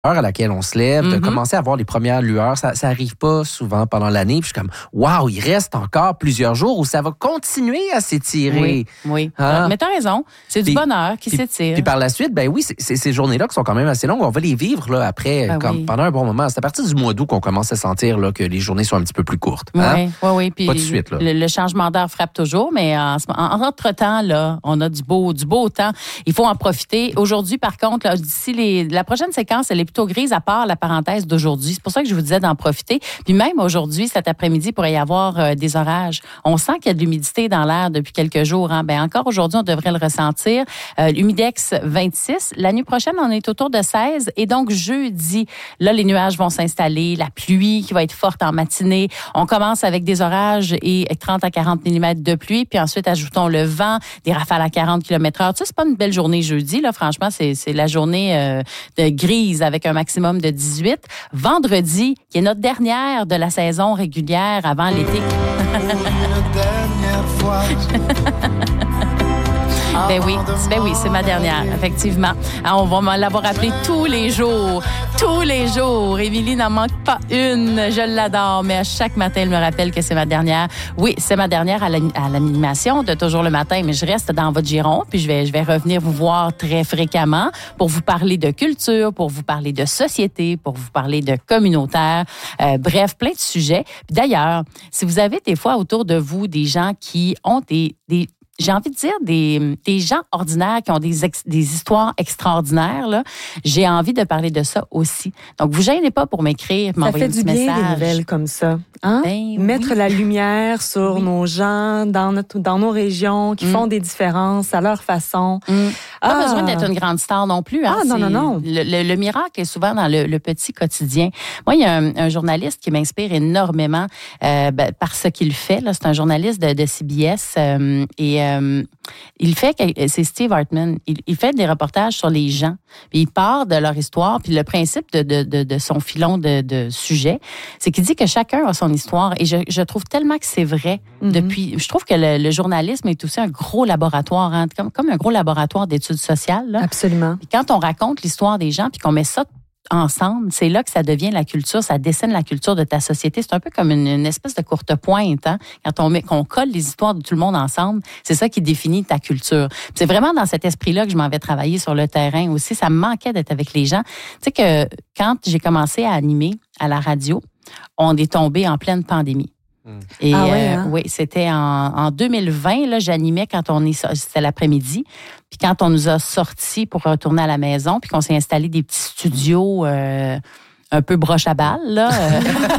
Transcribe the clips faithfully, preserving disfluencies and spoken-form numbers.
à laquelle on se lève, de Mm-hmm. commencer à voir les premières lueurs, ça, ça arrive pas souvent pendant l'année. Puis je suis comme, waouh, il reste encore plusieurs jours où ça va continuer à s'étirer. Oui, oui. Hein? Mais t'as raison, c'est Puis- du bonheur qui Puis, s'étire. puis par la suite, ben oui, c'est, c'est ces journées-là qui sont quand même assez longues. On va les vivre là après, Ben comme, oui. pendant un bon moment. C'est à partir du mois d'août qu'on commence à sentir là, que les journées sont un petit peu plus courtes. Hein? Oui, oui, oui. Puis Pas de suite, là. Le, le changement d'heure frappe toujours, mais en, ce- en entre-temps, là, on a du beau, du beau temps. Il faut en profiter. Aujourd'hui, par contre, là, d'ici les, la prochaine séquence, elle est plutôt grise, à part la parenthèse d'aujourd'hui. C'est pour ça que je vous disais d'en profiter. Puis même aujourd'hui, cet après-midi, il pourrait y avoir euh, des orages. On sent qu'il y a de l'humidité dans l'air depuis quelques jours. Hein. Ben encore aujourd'hui, on devrait le ressentir. Euh, l'humidex vingt-six. La nuit prochaine, on est autour de seize. Et donc, jeudi, là, les nuages vont s'installer. La pluie qui va être forte en matinée. On commence avec des orages et trente à quarante millimètres de pluie. Puis ensuite, ajoutons le vent, des rafales à quarante kilomètres heure. Tu sais, c'est pas une belle journée jeudi. Là, franchement, c'est, c'est la journée euh, de grise avec un maximum de dix-huit. Vendredi, qui est notre dernière de la saison régulière avant l'été. Ben oui, ben oui, c'est ma dernière, effectivement. Alors, on va l'avoir appelée tous les jours, tous les jours. Émilie n'en manque pas une, je l'adore, mais à chaque matin, elle me rappelle que c'est ma dernière. Oui, c'est ma dernière à l'animation de Toujours le matin, mais je reste dans votre giron, puis je vais, je vais revenir vous voir très fréquemment pour vous parler de culture, pour vous parler de société, pour vous parler de communautaire, euh, bref, plein de sujets. Puis d'ailleurs, si vous avez des fois autour de vous des gens qui ont des, des j'ai envie de dire des, des gens ordinaires qui ont des, ex, des histoires extraordinaires, là, j'ai envie de parler de ça aussi. Donc, vous gênez pas pour m'écrire, m'envoyer un petit message. Ça fait du bien, des nouvelles comme ça. Hein? Ben, Mettre oui. la lumière sur Oui. nos gens, dans, notre, dans nos régions, qui Mm. font des différences à leur façon. Mm. Pas Ah. besoin d'être une grande star non plus. Hein? Ah, non, C'est- non, non. Le, le, le miracle est souvent dans le, le petit quotidien. Moi, il y a un, un journaliste qui m'inspire énormément euh, ben, par ce qu'il fait. Là. C'est un journaliste de, de C B S euh, et euh, il fait, c'est Steve Hartman, il, il fait des reportages sur les gens. Puis il part de leur histoire. Puis le principe de, de, de, de son filon de, de sujet, c'est qu'il dit que chacun a son histoire. Et je, je trouve tellement que c'est vrai. Mm-hmm. Depuis, je trouve que le, le journalisme est aussi un gros laboratoire, hein, comme, comme un gros laboratoire d'études sociales. Là. Absolument. Puis quand on raconte l'histoire des gens, puis qu'on met ça ensemble, c'est là que ça devient la culture, ça dessine la culture de ta société. C'est un peu comme une, une espèce de courte pointe, hein? Quand on met, qu'on colle les histoires de tout le monde ensemble, c'est ça qui définit ta culture. Puis c'est vraiment dans cet esprit-là que je m'en vais travailler sur le terrain aussi. Ça me manquait d'être avec les gens. Tu sais que quand j'ai commencé à animer à la radio, on est tombé en pleine pandémie. Et ah ouais, hein? euh, oui, c'était en, en deux mille vingt, là, j'animais quand on est, c'était l'après-midi. Puis quand on nous a sortis pour retourner à la maison, puis qu'on s'est installé des petits studios euh, un peu broche à balle, là, euh,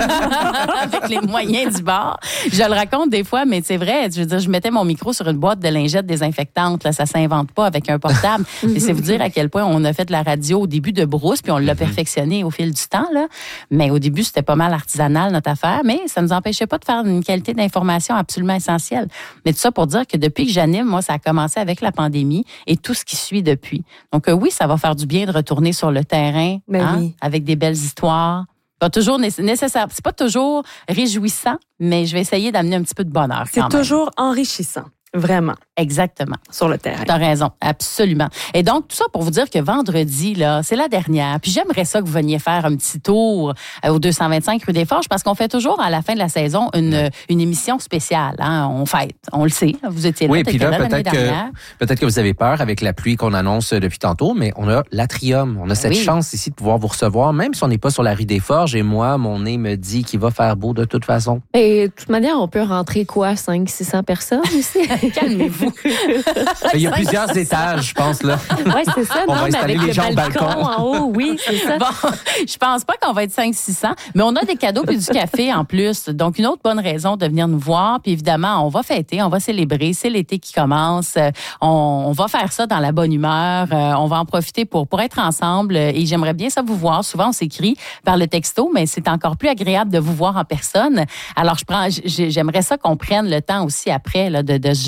avec les moyens du bord. Je le raconte des fois, mais c'est vrai. Je veux dire, je mettais mon micro sur une boîte de lingettes désinfectante. Là, ça s'invente pas avec un portable. Et c'est vous dire à quel point on a fait de la radio au début de brousse, puis on l'a perfectionné au fil du temps. Là. Mais au début, c'était pas mal artisanal, notre affaire. Mais ça nous empêchait pas de faire une qualité d'information absolument essentielle. Mais tout ça pour dire que depuis que j'anime, moi, ça a commencé avec la pandémie et tout ce qui suit depuis. Donc euh, oui, ça va faire du bien de retourner sur le terrain, Ben hein, oui. avec des belles histoires. Pas toujours nécessaire. C'est pas toujours réjouissant, mais je vais essayer d'amener un petit peu de bonheur. C'est quand même. toujours enrichissant. Vraiment. Exactement. Sur le terrain. T'as raison, absolument. Et donc, tout ça pour vous dire que vendredi, là, c'est la dernière. Puis j'aimerais ça que vous veniez faire un petit tour au deux cent vingt-cinq rue des Forges, parce qu'on fait toujours, à la fin de la saison, une, une émission spéciale. Hein? On fête, on le sait. Vous étiez là, oui, puis là, là peut-être que, peut-être que vous avez peur avec la pluie qu'on annonce depuis tantôt, mais on a l'Atrium. On a cette oui. chance ici de pouvoir vous recevoir, même si on n'est pas sur la rue des Forges. Et moi, mon nez me dit qu'il va faire beau de toute façon. Et de toute manière, on peut rentrer quoi, cinq cents, six cents personnes ici? Calmez-vous. Il y a plusieurs étages, je pense, là. Oui, c'est ça. On non, va mais installer avec les le gens au balcon, balcon. en haut, oui, c'est ça. Bon, je pense pas qu'on va être cinq cents six cents, mais on a des cadeaux puis du café en plus. Donc, une autre bonne raison de venir nous voir. Puis évidemment, on va fêter, on va célébrer. C'est l'été qui commence. On, on va faire ça dans la bonne humeur. On va en profiter pour, pour être ensemble. Et j'aimerais bien ça vous voir. Souvent, on s'écrit par le texto, mais c'est encore plus agréable de vous voir en personne. Alors, je prends, j'aimerais ça qu'on prenne le temps aussi après là, de, de se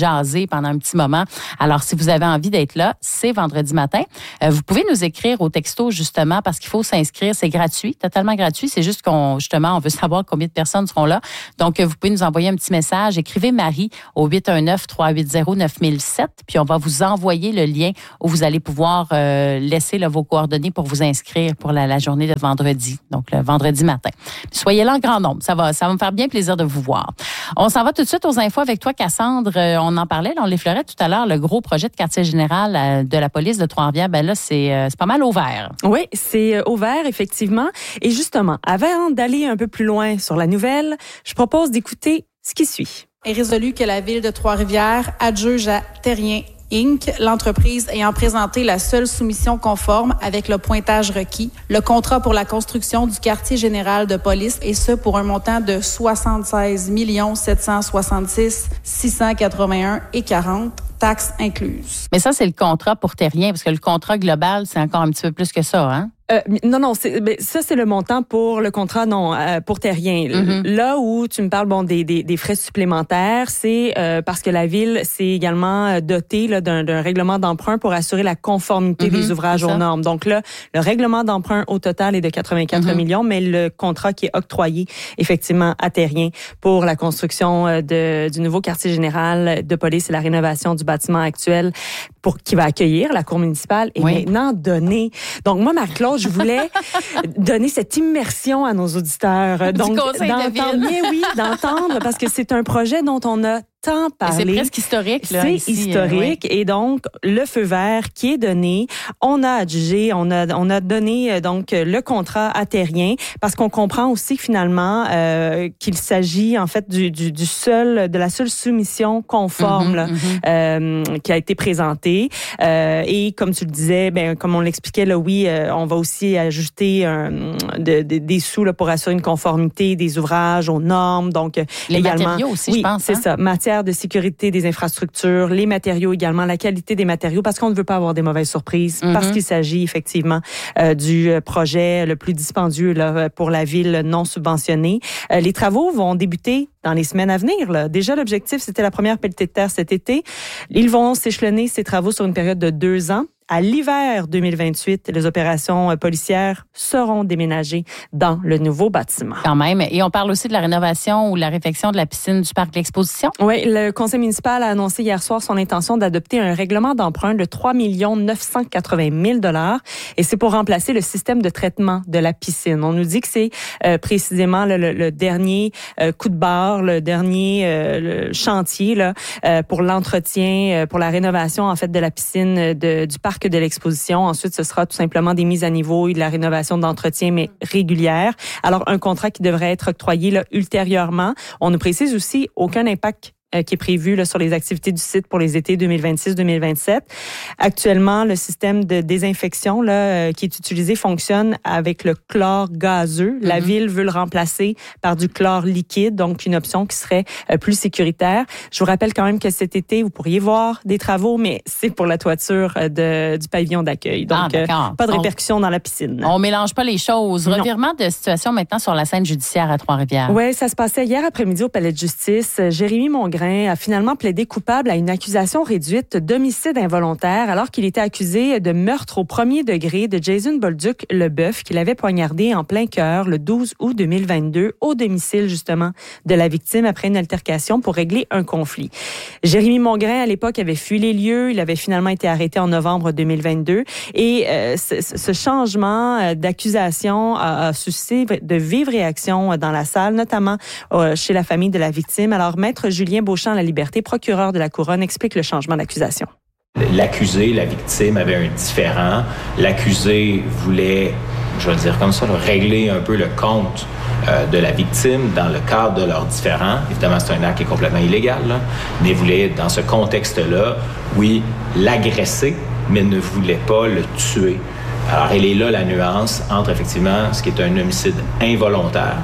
jaser pendant un petit moment. Alors, si vous avez envie d'être là, c'est vendredi matin. Euh, vous pouvez nous écrire au texto, justement, parce qu'il faut s'inscrire. C'est gratuit, totalement gratuit. C'est juste qu'on, justement, on veut savoir combien de personnes seront là. Donc, vous pouvez nous envoyer un petit message. Écrivez Marie au huit un neuf, trois huit zéro, neuf mille sept, puis on va vous envoyer le lien où vous allez pouvoir euh, laisser là, vos coordonnées pour vous inscrire pour la, la journée de vendredi, donc le vendredi matin. Soyez là en grand nombre. Ça va, ça va me faire bien plaisir de vous voir. On s'en va tout de suite aux infos avec toi, Cassandre. Euh, on en parlait, là, on l'effleurait tout à l'heure, le gros projet de quartier général euh, de la police de Trois-Rivières. Ben là, c'est, euh, c'est pas mal au vert. Oui, c'est au vert, effectivement. Et justement, avant d'aller un peu plus loin sur la nouvelle, je propose d'écouter ce qui suit. Est résolu que la Ville de Trois-Rivières adjuge à Terrien Incorporé, l'entreprise ayant présenté la seule soumission conforme avec le pointage requis, le contrat pour la construction du quartier général de police, et ce pour un montant de soixante-seize millions sept cent soixante-six mille six cent quatre-vingt-un et quarante, taxes incluses. Mais ça, c'est le contrat pour Terrien, parce que le contrat global, c'est encore un petit peu plus que ça, hein? Euh, non, non, c'est, ben, ça, c'est le montant pour le contrat, non, euh, pour Terrien. Mm-hmm. Là où tu me parles, bon, des, des, des frais supplémentaires, c'est euh, parce que la Ville s'est également dotée là, d'un, d'un règlement d'emprunt pour assurer la conformité mm-hmm, des ouvrages aux normes. Donc là, le règlement d'emprunt au total est de quatre-vingt-quatre mm-hmm. millions, mais le contrat qui est octroyé, effectivement, à Terrien pour la construction de, du nouveau quartier général de police et la rénovation du bâtiment actuel pour qui va accueillir la cour municipale est oui. maintenant donné. Donc, moi, Marie-Claude, je voulais donner cette immersion à nos auditeurs. Du Donc, conseil de ville. Mais oui, d'entendre, parce que c'est un projet dont on a tant parlé. Et c'est presque historique, là. C'est ici, historique. Euh, oui. Et donc, le feu vert qui est donné, on a adjugé, on a, on a donné, donc, le contrat à Terrien, parce qu'on comprend aussi que finalement, euh, qu'il s'agit, en fait, du, du, du seul, de la seule soumission conforme, mm-hmm, là, mm-hmm. Euh, qui a été présentée. Euh, et comme tu le disais, ben, comme on l'expliquait, là, oui, euh, on va aussi ajouter un, de, de, des sous, là, pour assurer une conformité des ouvrages aux normes. Donc, les également, matériaux aussi, oui, je pense. c'est hein? ça. Matière de sécurité des infrastructures, les matériaux également, la qualité des matériaux, parce qu'on ne veut pas avoir des mauvaises surprises, mm-hmm. parce qu'il s'agit effectivement euh, du projet le plus dispendieux là, pour la ville non subventionnée. Euh, les travaux vont débuter dans les semaines à venir. Là. Déjà, l'objectif, c'était la première pelletée de terre cet été. Ils vont s'échelonner ces travaux sur une période de deux ans. À l'hiver deux mille vingt-huit, les opérations policières seront déménagées dans le nouveau bâtiment. Quand même. Et on parle aussi de la rénovation ou la réfection de la piscine du parc de l'Exposition. Oui, le conseil municipal a annoncé hier soir son intention d'adopter un règlement d'emprunt de trois millions neuf cent quatre-vingt mille dollars, et c'est pour remplacer le système de traitement de la piscine. On nous dit que c'est euh, précisément le, le, le dernier euh, coup de barre, le dernier euh, le chantier là, euh, pour l'entretien, euh, pour la rénovation en fait de la piscine de, du parc de l'Exposition. Ensuite, ce sera tout simplement des mises à niveau et de la rénovation d'entretien, mais régulière. Alors, un contrat qui devrait être octroyé là, ultérieurement. On nous précise aussi aucun impact euh, qui est prévu là, sur les activités du site pour les étés deux mille vingt-six deux mille vingt-sept. Actuellement, le système de désinfection là, euh, qui est utilisé fonctionne avec le chlore gazeux. La mm-hmm. ville veut le remplacer par du chlore liquide, donc une option qui serait euh, plus sécuritaire. Je vous rappelle quand même que cet été, vous pourriez voir des travaux, mais c'est pour la toiture euh, de, du pavillon d'accueil. Donc, ah, euh, pas de répercussions on, dans la piscine. On mélange pas les choses. Non. Revirement de situation maintenant sur la scène judiciaire à Trois-Rivières. Oui, ça se passait hier après-midi au Palais de justice. Jérémy Mongrain a finalement plaidé coupable à une accusation réduite d'homicide involontaire alors qu'il était accusé de meurtre au premier degré de Jason Bolduc-Leboeuf, qu'il avait poignardé en plein cœur le douze août deux mille vingt-deux au domicile justement de la victime après une altercation pour régler un conflit. Jérémy Mongrain, à l'époque, avait fui les lieux. Il avait finalement été arrêté en novembre deux mille vingt-deux. Et euh, ce, ce changement d'accusation a, a suscité de vives réactions dans la salle, notamment euh, chez la famille de la victime. Alors, Maître Julien Beauchamp-Laliberté, procureur de la Couronne, explique le changement d'accusation. L'accusé, la victime avait un différend. L'accusé voulait, je vais le dire comme ça, là, régler un peu le compte euh, de la victime dans le cadre de leur différend. Évidemment, c'est un acte qui est complètement illégal, là, mais voulait, dans ce contexte-là, oui, l'agresser, mais ne voulait pas le tuer. Alors, elle est là la nuance entre, effectivement, ce qui est un homicide involontaire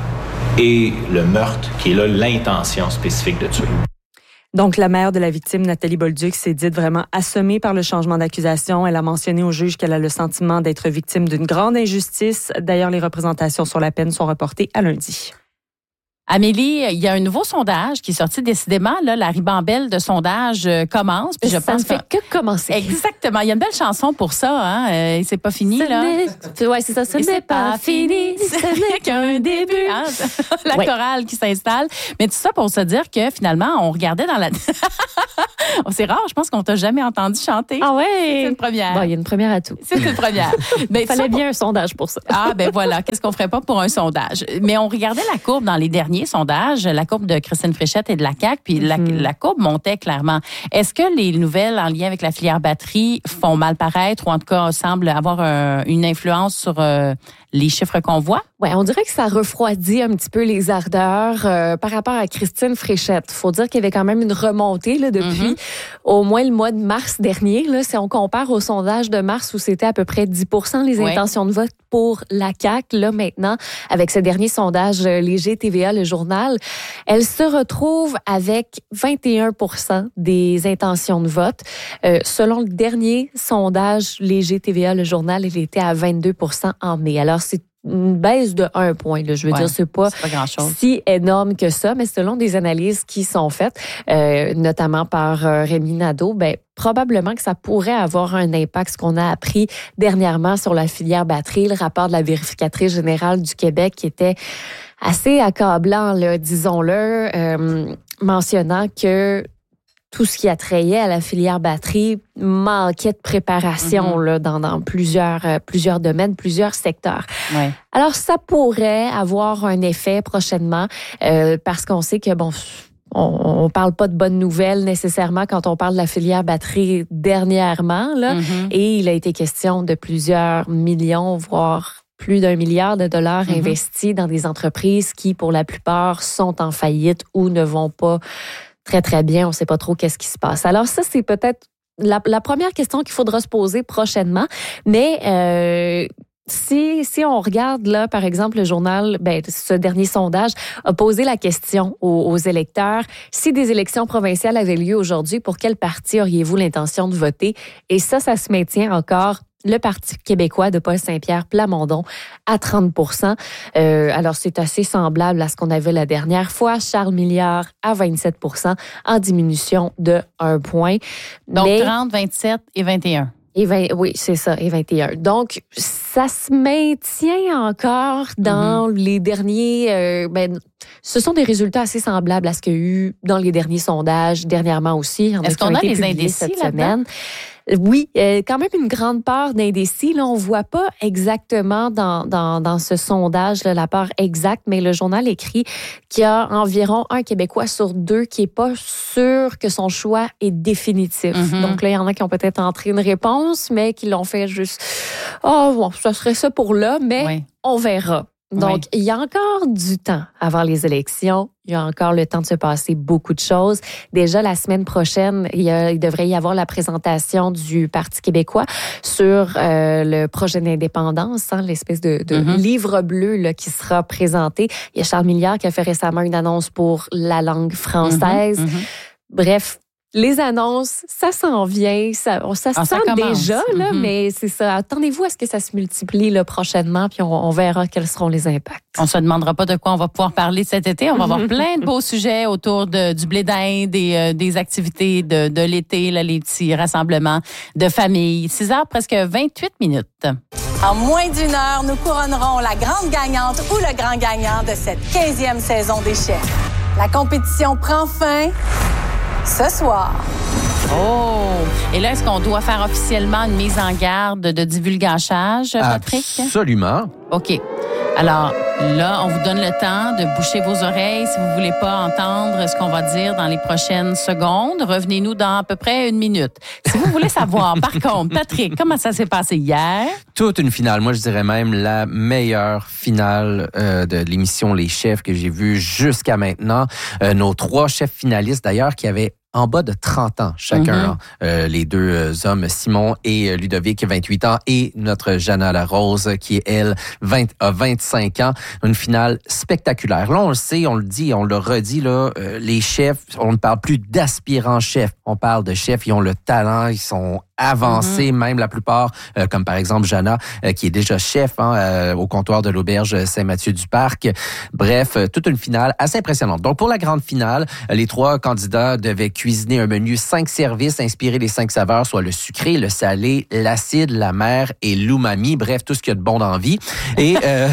et le meurtre, qui est là l'intention spécifique de tuer. Donc, la mère de la victime, Nathalie Bolduc, s'est dite vraiment assommée par le changement d'accusation. Elle a mentionné au juge qu'elle a le sentiment d'être victime d'une grande injustice. D'ailleurs, les représentations sur la peine sont reportées à lundi. Amélie, il y a un nouveau sondage qui est sorti décidément. Là, la ribambelle de sondage euh, commence. Puis je ça pense ne fait que, que commencer. Exactement. Il y a une belle chanson pour ça. Hein? Euh, c'est pas fini, Ce là. n'est... Ouais, c'est ça. Ce Et n'est c'est pas, pas fini. Ce n'est qu'un début. Hein? La ouais. chorale qui s'installe. Mais tout ça pour se dire que finalement, on regardait dans la... c'est rare, je pense qu'on t'a jamais entendu chanter. Ah ouais? C'est une première. Bon, il y a une première à tout. C'est une première. Il fallait bien un sondage pour ça. Ah, ben voilà. Qu'est-ce qu'on ferait pas pour un sondage? Mais on regardait la courbe dans les derniers sondages, la courbe de Christine Fréchette et de la C A Q, puis la, mm-hmm. la courbe montait clairement. Est-ce que les nouvelles en lien avec la filière batterie font mal paraître ou en tout cas semblent avoir un, une influence sur euh, les chiffres qu'on voit? Oui, on dirait que ça refroidit un petit peu les ardeurs euh, par rapport à Christine Fréchette. Il faut dire qu'il y avait quand même une remontée là, depuis mm-hmm. au moins le mois de mars dernier. Là, si on compare au sondage de mars où c'était à peu près dix pour cent les oui. intentions de vote pour la C A Q, là maintenant, avec ce dernier sondage léger T V A, le journal, elle se retrouve avec vingt et un pour cent des intentions de vote. Euh, selon le dernier sondage léger T V A, le journal, elle était à vingt-deux pour cent en mai. Alors, c'est une baisse de un point. Là. Je veux ouais, dire, c'est pas, c'est pas grand-chose. Si énorme que ça, mais selon des analyses qui sont faites, euh, notamment par euh, Rémi Nadeau, ben probablement que ça pourrait avoir un impact, ce qu'on a appris dernièrement sur la filière batterie, le rapport de la vérificatrice générale du Québec qui était assez accablant, là, disons-le, euh, mentionnant que tout ce qui attrayait à la filière batterie manquait de préparation mm-hmm. là, dans, dans plusieurs, euh, plusieurs domaines, plusieurs secteurs. Ouais. Alors, ça pourrait avoir un effet prochainement euh, parce qu'on sait que, bon, on ne parle pas de bonnes nouvelles nécessairement quand on parle de la filière batterie dernièrement, là, mm-hmm. et il a été question de plusieurs millions, voire plus d'un milliard de dollars mm-hmm. investis dans des entreprises qui, pour la plupart, sont en faillite ou ne vont pas très, très bien. On ne sait pas trop qu'est-ce qui se passe. Alors ça, c'est peut-être la, la première question qu'il faudra se poser prochainement. Mais euh, si, si on regarde, là, par exemple, le journal, ben, ce dernier sondage a posé la question aux, aux électeurs. Si des élections provinciales avaient lieu aujourd'hui, pour quel parti auriez-vous l'intention de voter? Et ça, ça se maintient encore. Le Parti québécois de Paul Saint-Pierre Plamondon à trente pour cent. Euh, alors, c'est assez semblable à ce qu'on avait la dernière fois. Charles Milliard à vingt-sept pour cent en diminution de un point. Donc, Mais, trente, vingt-sept et vingt et un. Et vingt, oui, c'est ça, et vingt et un. Donc, ça se maintient encore dans mm-hmm. les derniers... Euh, ben, ce sont des résultats assez semblables à ce qu'il y a eu dans les derniers sondages, dernièrement aussi. Est-ce qu'on a les indécis cette là-dedans? Semaine. Oui, euh, quand même une grande part d'indécis. Là, on voit pas exactement dans, dans, dans ce sondage là, la part exacte, mais le journal écrit qu'il y a environ un Québécois sur deux qui est pas sûr que son choix est définitif. Mm-hmm. Donc là, il y en a qui ont peut-être entré une réponse, mais qui l'ont fait juste « Oh, bon, ça serait ça pour là, mais oui. on verra ». Donc, oui. il y a encore du temps avant les élections. Il y a encore le temps de se passer beaucoup de choses. Déjà, la semaine prochaine, il, y a, il devrait y avoir la présentation du Parti québécois sur euh, le projet d'indépendance, hein, l'espèce de, de mm-hmm. livre bleu là, qui sera présenté. Il y a Charles Milliard qui a fait récemment une annonce pour la langue française. Mm-hmm. Mm-hmm. Bref, les annonces, ça s'en vient, ça, ça se ah, sent ça déjà, là, mm-hmm. mais c'est ça. Attendez-vous à ce que ça se multiplie là, prochainement, puis on, on verra quels seront les impacts. On se demandera pas de quoi on va pouvoir parler cet été. On va avoir plein de beaux sujets autour de, du blé d'Inde, des, euh, des activités de, de l'été, là, les petits rassemblements de famille. six heures, presque vingt-huit minutes. En moins d'une heure, nous couronnerons la grande gagnante ou le grand gagnant de cette quinzième saison des Chefs. La compétition prend fin ce soir. Oh! Et là, est-ce qu'on doit faire officiellement une mise en garde de divulgachage, Patrick? Absolument. OK. Alors, là, on vous donne le temps de boucher vos oreilles si vous ne voulez pas entendre ce qu'on va dire dans les prochaines secondes. Revenez-nous dans à peu près une minute. Si vous voulez savoir, par contre, Patrick, comment ça s'est passé hier? Toute une finale. Moi, je dirais même la meilleure finale euh, de l'émission Les Chefs que j'ai vue jusqu'à maintenant. Euh, nos trois chefs finalistes, d'ailleurs, qui avaient en bas de trente ans chacun. Mm-hmm. Euh, les deux hommes, Simon et Ludovic, vingt-huit ans, et notre Jana Larose, qui est, elle, vingt, a vingt-cinq ans. Une finale spectaculaire. Là, on le sait, on le dit, on le redit, là, euh, les chefs, on ne parle plus d'aspirants chefs. On parle de chefs, ils ont le talent, ils sont avancés, mm-hmm. même la plupart, euh, comme par exemple Jana, euh, qui est déjà chef hein, euh, au comptoir de l'auberge Saint-Mathieu-du-Parc. Bref, euh, toute une finale assez impressionnante. Donc, pour la grande finale, euh, les trois candidats devaient cuisiner un menu cinq services inspirés des cinq saveurs, soit le sucré, le salé, l'acide, l'amer et l'umami. Bref, tout ce qu'il y a de bon dans la vie. Et... Euh,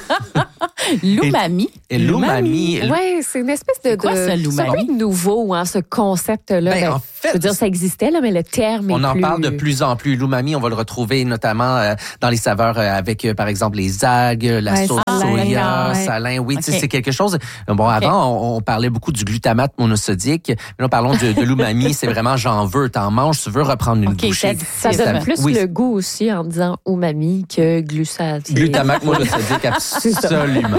L'umami. Et, et l'umami. Oui, c'est une espèce de... C'est quoi ça, l'umami? C'est un peu nouveau, hein, ce concept-là. Ben, ben, en fait, je veux dire, ça existait, là, mais le terme on est en plus... parle de plus en plus. L'umami, on va le retrouver notamment euh, dans les saveurs euh, avec, euh, par exemple, les algues, la ouais, sauce salin, soya, ouais. salin. Oui, okay. c'est quelque chose... Bon, okay. avant, on, on parlait beaucoup du glutamate monosodique. Mais là, parlons de, de l'umami. C'est vraiment j'en veux, t'en manges, tu veux reprendre une okay, bouchée. Ça donne plus oui. le goût aussi en disant umami que glucade. Glutamate monosodique, absolument.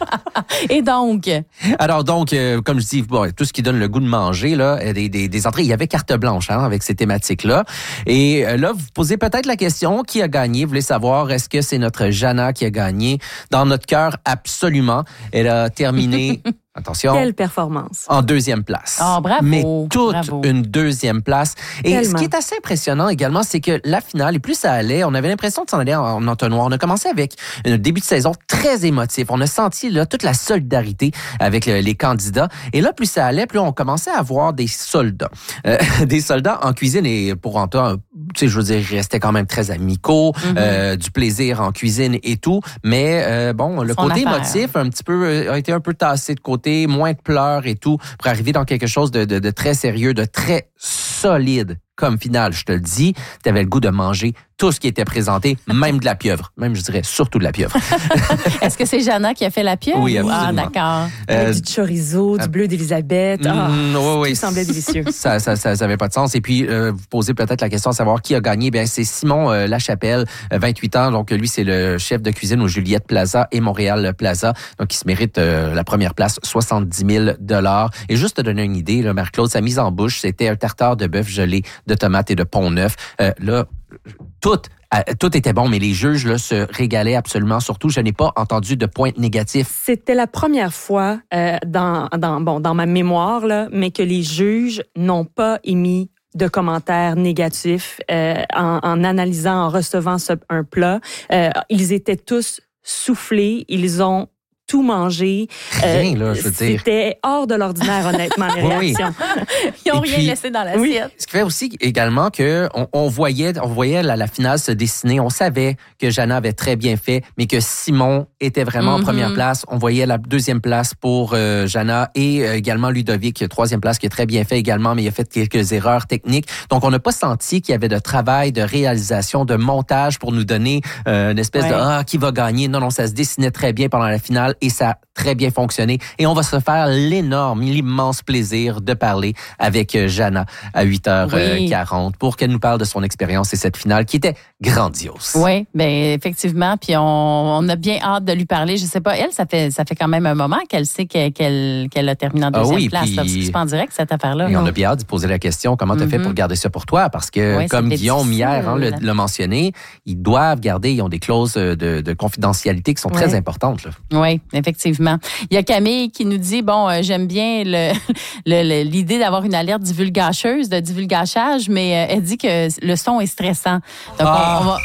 Et donc? Alors donc, euh, comme je dis, bon, tout ce qui donne le goût de manger, là, des, des, des entrées, il y avait carte blanche hein, avec ces thématiques-là. Et euh, là, vous posez peut-être la question, qui a gagné? Vous voulez savoir, est-ce que c'est notre Jana qui a gagné? Dans notre cœur, absolument. Elle a terminé... Attention. Quelle performance. En deuxième place. Oh, bravo. Mais toute bravo. une deuxième place. Et Tellement. ce qui est assez impressionnant également, c'est que la finale, et plus ça allait, on avait l'impression de s'en aller en, en entonnoir. On a commencé avec un début de saison très émotif. On a senti là toute la solidarité avec le, les candidats. Et là, plus ça allait, plus on commençait à voir des soldats. Euh, des soldats en cuisine et pour en temps, tu sais, je veux dire, ils restaient quand même très amicaux, mm-hmm. euh, du plaisir en cuisine et tout. Mais euh, bon, le Son côté affaire. émotif un petit peu a été un peu tassé de côté. Moins de pleurs et tout, pour arriver dans quelque chose de, de, de très sérieux, de très solide comme finale. Je te le dis, tu avais le goût de manger tout ce qui était présenté, même de la pieuvre. Même, je dirais, surtout de la pieuvre. Est-ce que c'est Jana qui a fait la pieuvre? Oui, absolument. Ah, d'accord. Euh, Avec du chorizo, du bleu d'Élisabeth. Ah, mm, oui, oui. tout semblait délicieux. Ça, ça, ça, ça avait pas de sens. Et puis, euh, vous posez peut-être la question de savoir qui a gagné. Bien, c'est Simon euh, Lachapelle, euh, vingt-huit ans. Donc, lui, c'est le chef de cuisine au Juliette Plaza et Montréal Plaza. Donc, il se mérite euh, la première place, soixante-dix mille dollars. Et juste te donner une idée, là, Marc-Claude, sa mise en bouche, c'était un tartare de bœuf gelé de tomates et de pont-neuf. Euh, là, tout, euh, tout était bon, mais les juges là, se régalaient absolument. Surtout, je n'ai pas entendu de pointe négatif. C'était la première fois euh, dans, dans, bon, dans ma mémoire, là, mais que les juges n'ont pas émis de commentaires négatifs euh, en, en analysant, en recevant ce, un plat. Euh, ils étaient tous soufflés, ils ont tout mangé. Rien, là, je veux dire. C'était hors de l'ordinaire, honnêtement, les Oui. réactions. Ils n'ont Et rien puis, laissé dans l'assiette. oui. Ce qui fait aussi également que on, on voyait, on voyait la, la finale se dessiner. On savait que Jana avait très bien fait, mais que Simon était vraiment Mm-hmm. en première place. On voyait la deuxième place pour euh, Jana et euh, également Ludovic, troisième place, qui est très bien fait également, mais il a fait quelques erreurs techniques. Donc, on n'a pas senti qu'il y avait de travail, de réalisation, de montage pour nous donner euh, une espèce Ouais. de ah qui va gagner. Non, non, ça se dessinait très bien pendant la finale et ça a très bien fonctionné. Et on va se faire l'énorme, l'immense plaisir de parler avec Jana à huit heures quarante Oui. pour qu'elle nous parle de son expérience et cette finale qui était grandiose. Oui, bien effectivement. Puis on, on a bien hâte de lui parler. Je sais pas, elle, ça fait ça fait quand même un moment qu'elle sait qu'elle, qu'elle, qu'elle a terminé en Ah deuxième oui, place. puis- Là, parce que c'est pas en direct, cette affaire-là. Et on Non. a bien hâte de poser la question, comment tu as fait Mhm. pour garder ça pour toi? Parce que, Ouais, comme c'était Guillaume hier hein, le- difficile. l'a mentionné, ils doivent garder, ils ont des clauses de, de confidentialité qui sont très Ouais. importantes. Là. Oui, effectivement. Il y a Camille qui nous dit, bon, euh, j'aime bien le, le- le- l'idée d'avoir une alerte divulgacheuse, de divulgachage, mais euh, elle dit que le son est stressant. Donc, Ah. on, on va...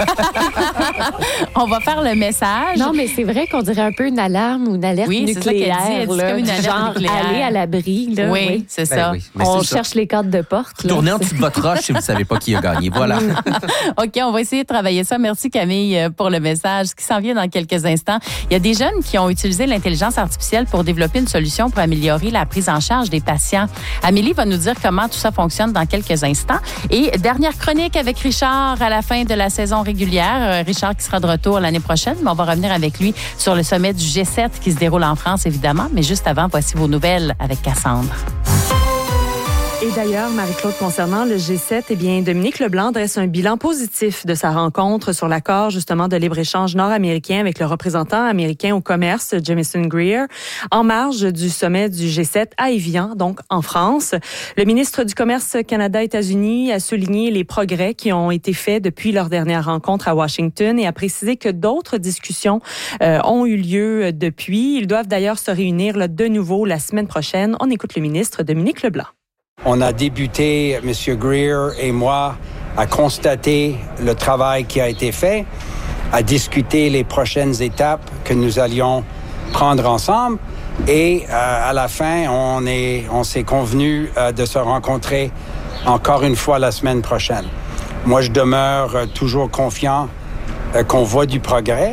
on va faire le message. Non, mais c'est vrai qu'on dirait un peu une alarme ou une alerte Oui, c'est ça qu'elle dit. nucléaire. Elle dit là, comme une du alerte genre, nucléaire. aller à l'abri. Là, oui, oui. c'est Ben ça. oui, mais On c'est ça. cherche les codes de porte. là. Tournez en dessous de votre roche si vous ne savez pas qui a gagné. Voilà. OK, on va essayer de travailler ça. Merci Camille euh, pour le message. Ce qui s'en vient dans quelques instants. Il y a des jeunes qui ont utilisé l'intelligence artificielle pour développer une solution pour améliorer la prise en charge des patients. Amélie va nous dire comment tout ça fonctionne dans quelques instants. Et dernière chronique avec Richard à la fin de la saison régulière. Euh, Richard qui sera de retour l'année prochaine, mais on va revenir avec lui sur le sommet du G sept qui se déroule en France, évidemment. Mais juste avant, voici vos nouvelles avec Cassandre. Et d'ailleurs, Marie-Claude, concernant le G sept, eh bien, Dominique Leblanc dresse un bilan positif de sa rencontre sur l'accord, justement, de libre-échange nord-américain avec le représentant américain au commerce, Jamieson Greer, en marge du sommet du G sept à Évian, donc en France. Le ministre du Commerce Canada-États-Unis a souligné les progrès qui ont été faits depuis leur dernière rencontre à Washington et a précisé que d'autres discussions euh, ont eu lieu depuis. Ils doivent d'ailleurs se réunir là, de nouveau la semaine prochaine. On écoute le ministre Dominique Leblanc. On a débuté, M. Greer et moi, à constater le travail qui a été fait, à discuter les prochaines étapes que nous allions prendre ensemble. Et euh, à la fin, on, est, on s'est convenu euh, de se rencontrer encore une fois la semaine prochaine. Moi, je demeure euh, toujours confiant euh, qu'on voit du progrès.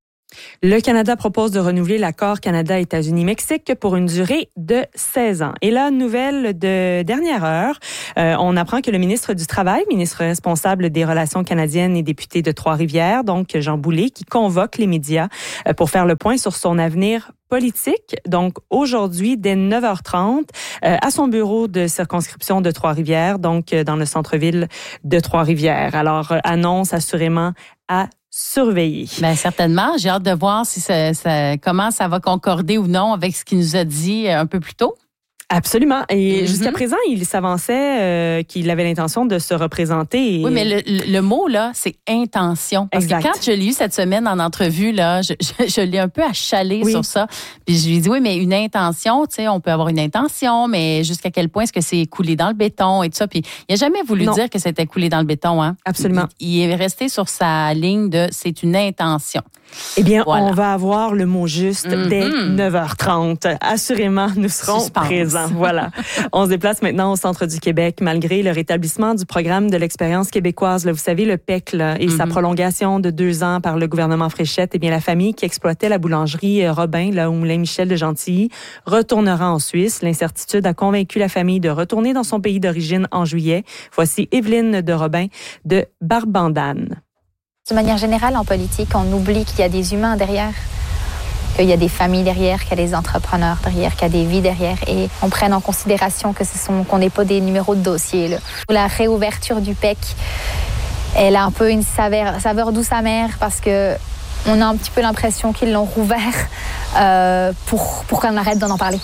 Le Canada propose de renouveler l'accord Canada-États-Unis-Mexique pour une durée de seize ans. Et là, nouvelle de dernière heure, euh, on apprend que le ministre du Travail, ministre responsable des Relations canadiennes et député de Trois-Rivières, donc Jean Boulet, qui convoque les médias euh, pour faire le point sur son avenir politique. Donc, aujourd'hui, dès neuf heures trente, euh, à son bureau de circonscription de Trois-Rivières, donc euh, dans le centre-ville de Trois-Rivières. Alors, euh, annonce assurément à surveiller. Bien, certainement. J'ai hâte de voir si ça, ça, comment ça va concorder ou non avec ce qu'il nous a dit un peu plus tôt. Absolument. Et Mm-hmm. jusqu'à présent, il s'avançait euh, qu'il avait l'intention de se représenter. Et... Oui, mais le, le, le mot, là, c'est intention. Parce exact. que quand je l'ai eu cette semaine en entrevue, là, je, je, je l'ai un peu achalé oui. sur ça. Puis je lui ai dit, oui, mais une intention, tu sais, on peut avoir une intention, mais jusqu'à quel point est-ce que c'est coulé dans le béton et tout ça. Puis il n'a jamais voulu non. dire que c'était coulé dans le béton. Hein? Absolument. Il, il est resté sur sa ligne de c'est une intention. Eh bien, voilà. on va avoir le mot juste mm-hmm. dès neuf heures trente. Assurément, nous serons Suspense. présents. Voilà. On se déplace maintenant au centre du Québec, malgré le rétablissement du programme de l'expérience québécoise. Là, vous savez, le P E C là, et mm-hmm. sa prolongation de deux ans par le gouvernement Fréchette. Eh bien, la famille qui exploitait la boulangerie Robin, là, au Moulin Michel de Gentilly, retournera en Suisse. L'incertitude a convaincu la famille de retourner dans son pays d'origine en juillet. Voici Evelyne de Robin de Barbandane. De manière générale, en politique, on oublie qu'il y a des humains derrière, qu'il y a des familles derrière, qu'il y a des entrepreneurs derrière, qu'il y a des vies derrière, et on prenne en considération que ce sont, qu'on n'est pas des numéros de dossier. Là. La réouverture du P E C, elle a un peu une saveur, saveur douce amère parce que on a un petit peu l'impression qu'ils l'ont rouvert euh, pour, pour qu'on arrête d'en en parler.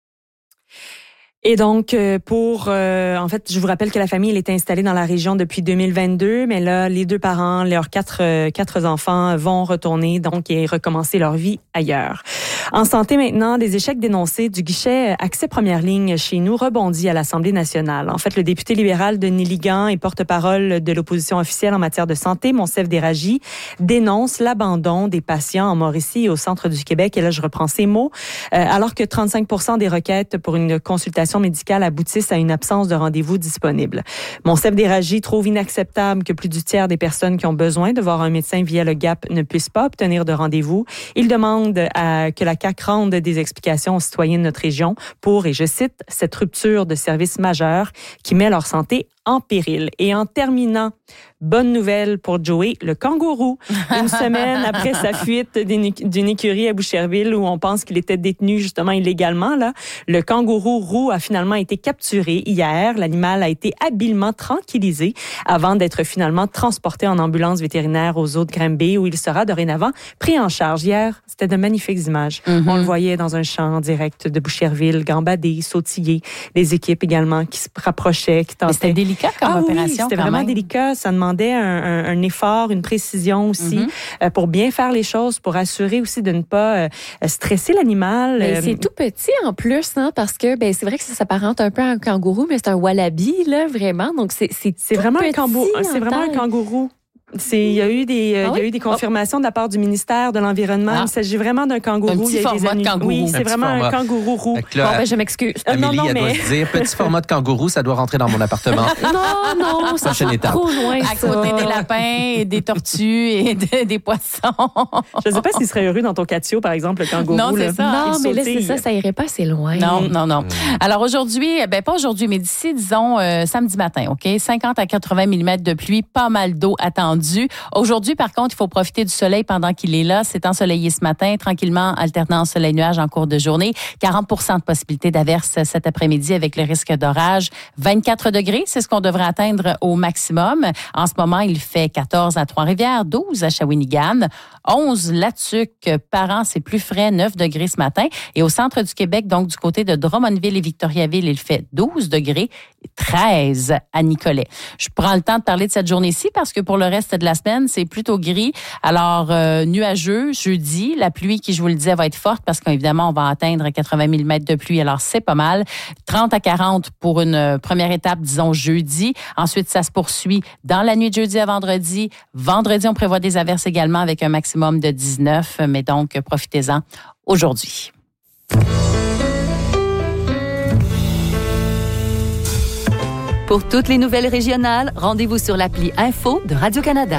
Et donc, pour, euh, en fait, je vous rappelle que la famille elle est installée dans la région depuis deux mille vingt-deux, mais là, les deux parents, leurs quatre, euh, quatre enfants vont retourner donc et recommencer leur vie ailleurs. En santé maintenant, des échecs dénoncés du guichet accès première ligne chez nous rebondit à l'Assemblée nationale. En fait, le député libéral de Néligan et porte-parole de l'opposition officielle en matière de santé, Monsef Déragi, dénonce l'abandon des patients en Mauricie et au centre du Québec. Et là, je reprends ces mots. Euh, alors que trente-cinq pour cent des requêtes pour une consultation médicale aboutissent à une absence de rendez-vous disponible. Monsef Déragi trouve inacceptable que plus du tiers des personnes qui ont besoin de voir un médecin via le G A P ne puissent pas obtenir de rendez-vous. Il demande à, que la C A Q rende des explications aux citoyens de notre région pour, et je cite, cette rupture de service majeure qui met leur santé en péril. Et en terminant, bonne nouvelle pour Joey, le kangourou. Une semaine après sa fuite d'une écurie à Boucherville où on pense qu'il était détenu justement illégalement, là, le kangourou roux a finalement été capturé hier. L'animal a été habilement tranquillisé avant d'être finalement transporté en ambulance vétérinaire aux eaux de Granby où il sera dorénavant pris en charge. Hier, c'était de magnifiques images. Mm-hmm. On le voyait dans un champ direct de Boucherville, gambader, sautiller. Les équipes également qui se rapprochaient, qui tentaient. C'était délicat comme ah, opération. Oui, c'était quand vraiment même. délicat. Ça demandait un, un, un effort, une précision aussi mm-hmm. euh, pour bien faire les choses, pour assurer aussi de ne pas euh, stresser l'animal. Ben, c'est tout petit en plus, hein, parce que ben c'est vrai que ça s'apparente un peu à un kangourou, mais c'est un wallaby là, vraiment. Donc c'est c'est, c'est vraiment un kangourou. C'est vraiment un kangourou. C'est, il y a eu des, euh, ah oui? il y a eu des confirmations de la part du ministère de l'Environnement. Ah. Il s'agit vraiment d'un kangourou. Un petit il y a format des de kangourou. Oui, c'est un vraiment un kangourou roux. Là, bon, ben, je m'excuse. Amélie, non, non, elle mais... doit se dire, petit format de kangourou, ça doit rentrer dans mon appartement. non, non, ça Prochaine étape. trop loin, à ça. côté des lapins et des tortues et de, des poissons. Je ne sais pas s'il serait heureux dans ton catio, par exemple, le kangourou. Non, c'est là. ça. Non, il mais là, sautille. c'est ça, ça irait pas assez loin. Non, non, non. Alors aujourd'hui, ben pas aujourd'hui, mais d'ici, disons, euh, samedi matin, OK? cinquante à quatre-vingts millimètres de pluie, pas mal d'eau attendue. étendu. Aujourd'hui, par contre, il faut profiter du soleil pendant qu'il est là. C'est ensoleillé ce matin, tranquillement alternant soleil-nuage en cours de journée. quarante pour cent de possibilité d'averse cet après-midi avec le risque d'orage. vingt-quatre degrés, c'est ce qu'on devrait atteindre au maximum. En ce moment, il fait quatorze à Trois-Rivières, douze à Shawinigan, onze là-dessus. Parent, c'est plus frais, neuf degrés ce matin. Et au centre du Québec, donc du côté de Drummondville et Victoriaville, il fait douze degrés, treize à Nicolet. Je prends le temps de parler de cette journée-ci parce que pour le reste de la semaine, c'est plutôt gris. Alors, euh, nuageux, jeudi. La pluie, qui, je vous le disais, va être forte parce qu'évidemment, on va atteindre quatre-vingts millimètres de pluie. Alors, c'est pas mal. trente à quarante pour une première étape, disons, jeudi. Ensuite, ça se poursuit dans la nuit de jeudi à vendredi. Vendredi, on prévoit des averses également avec un maximum de dix-neuf. Mais donc, profitez-en aujourd'hui. Pour toutes les nouvelles régionales, rendez-vous sur l'appli Info de Radio-Canada.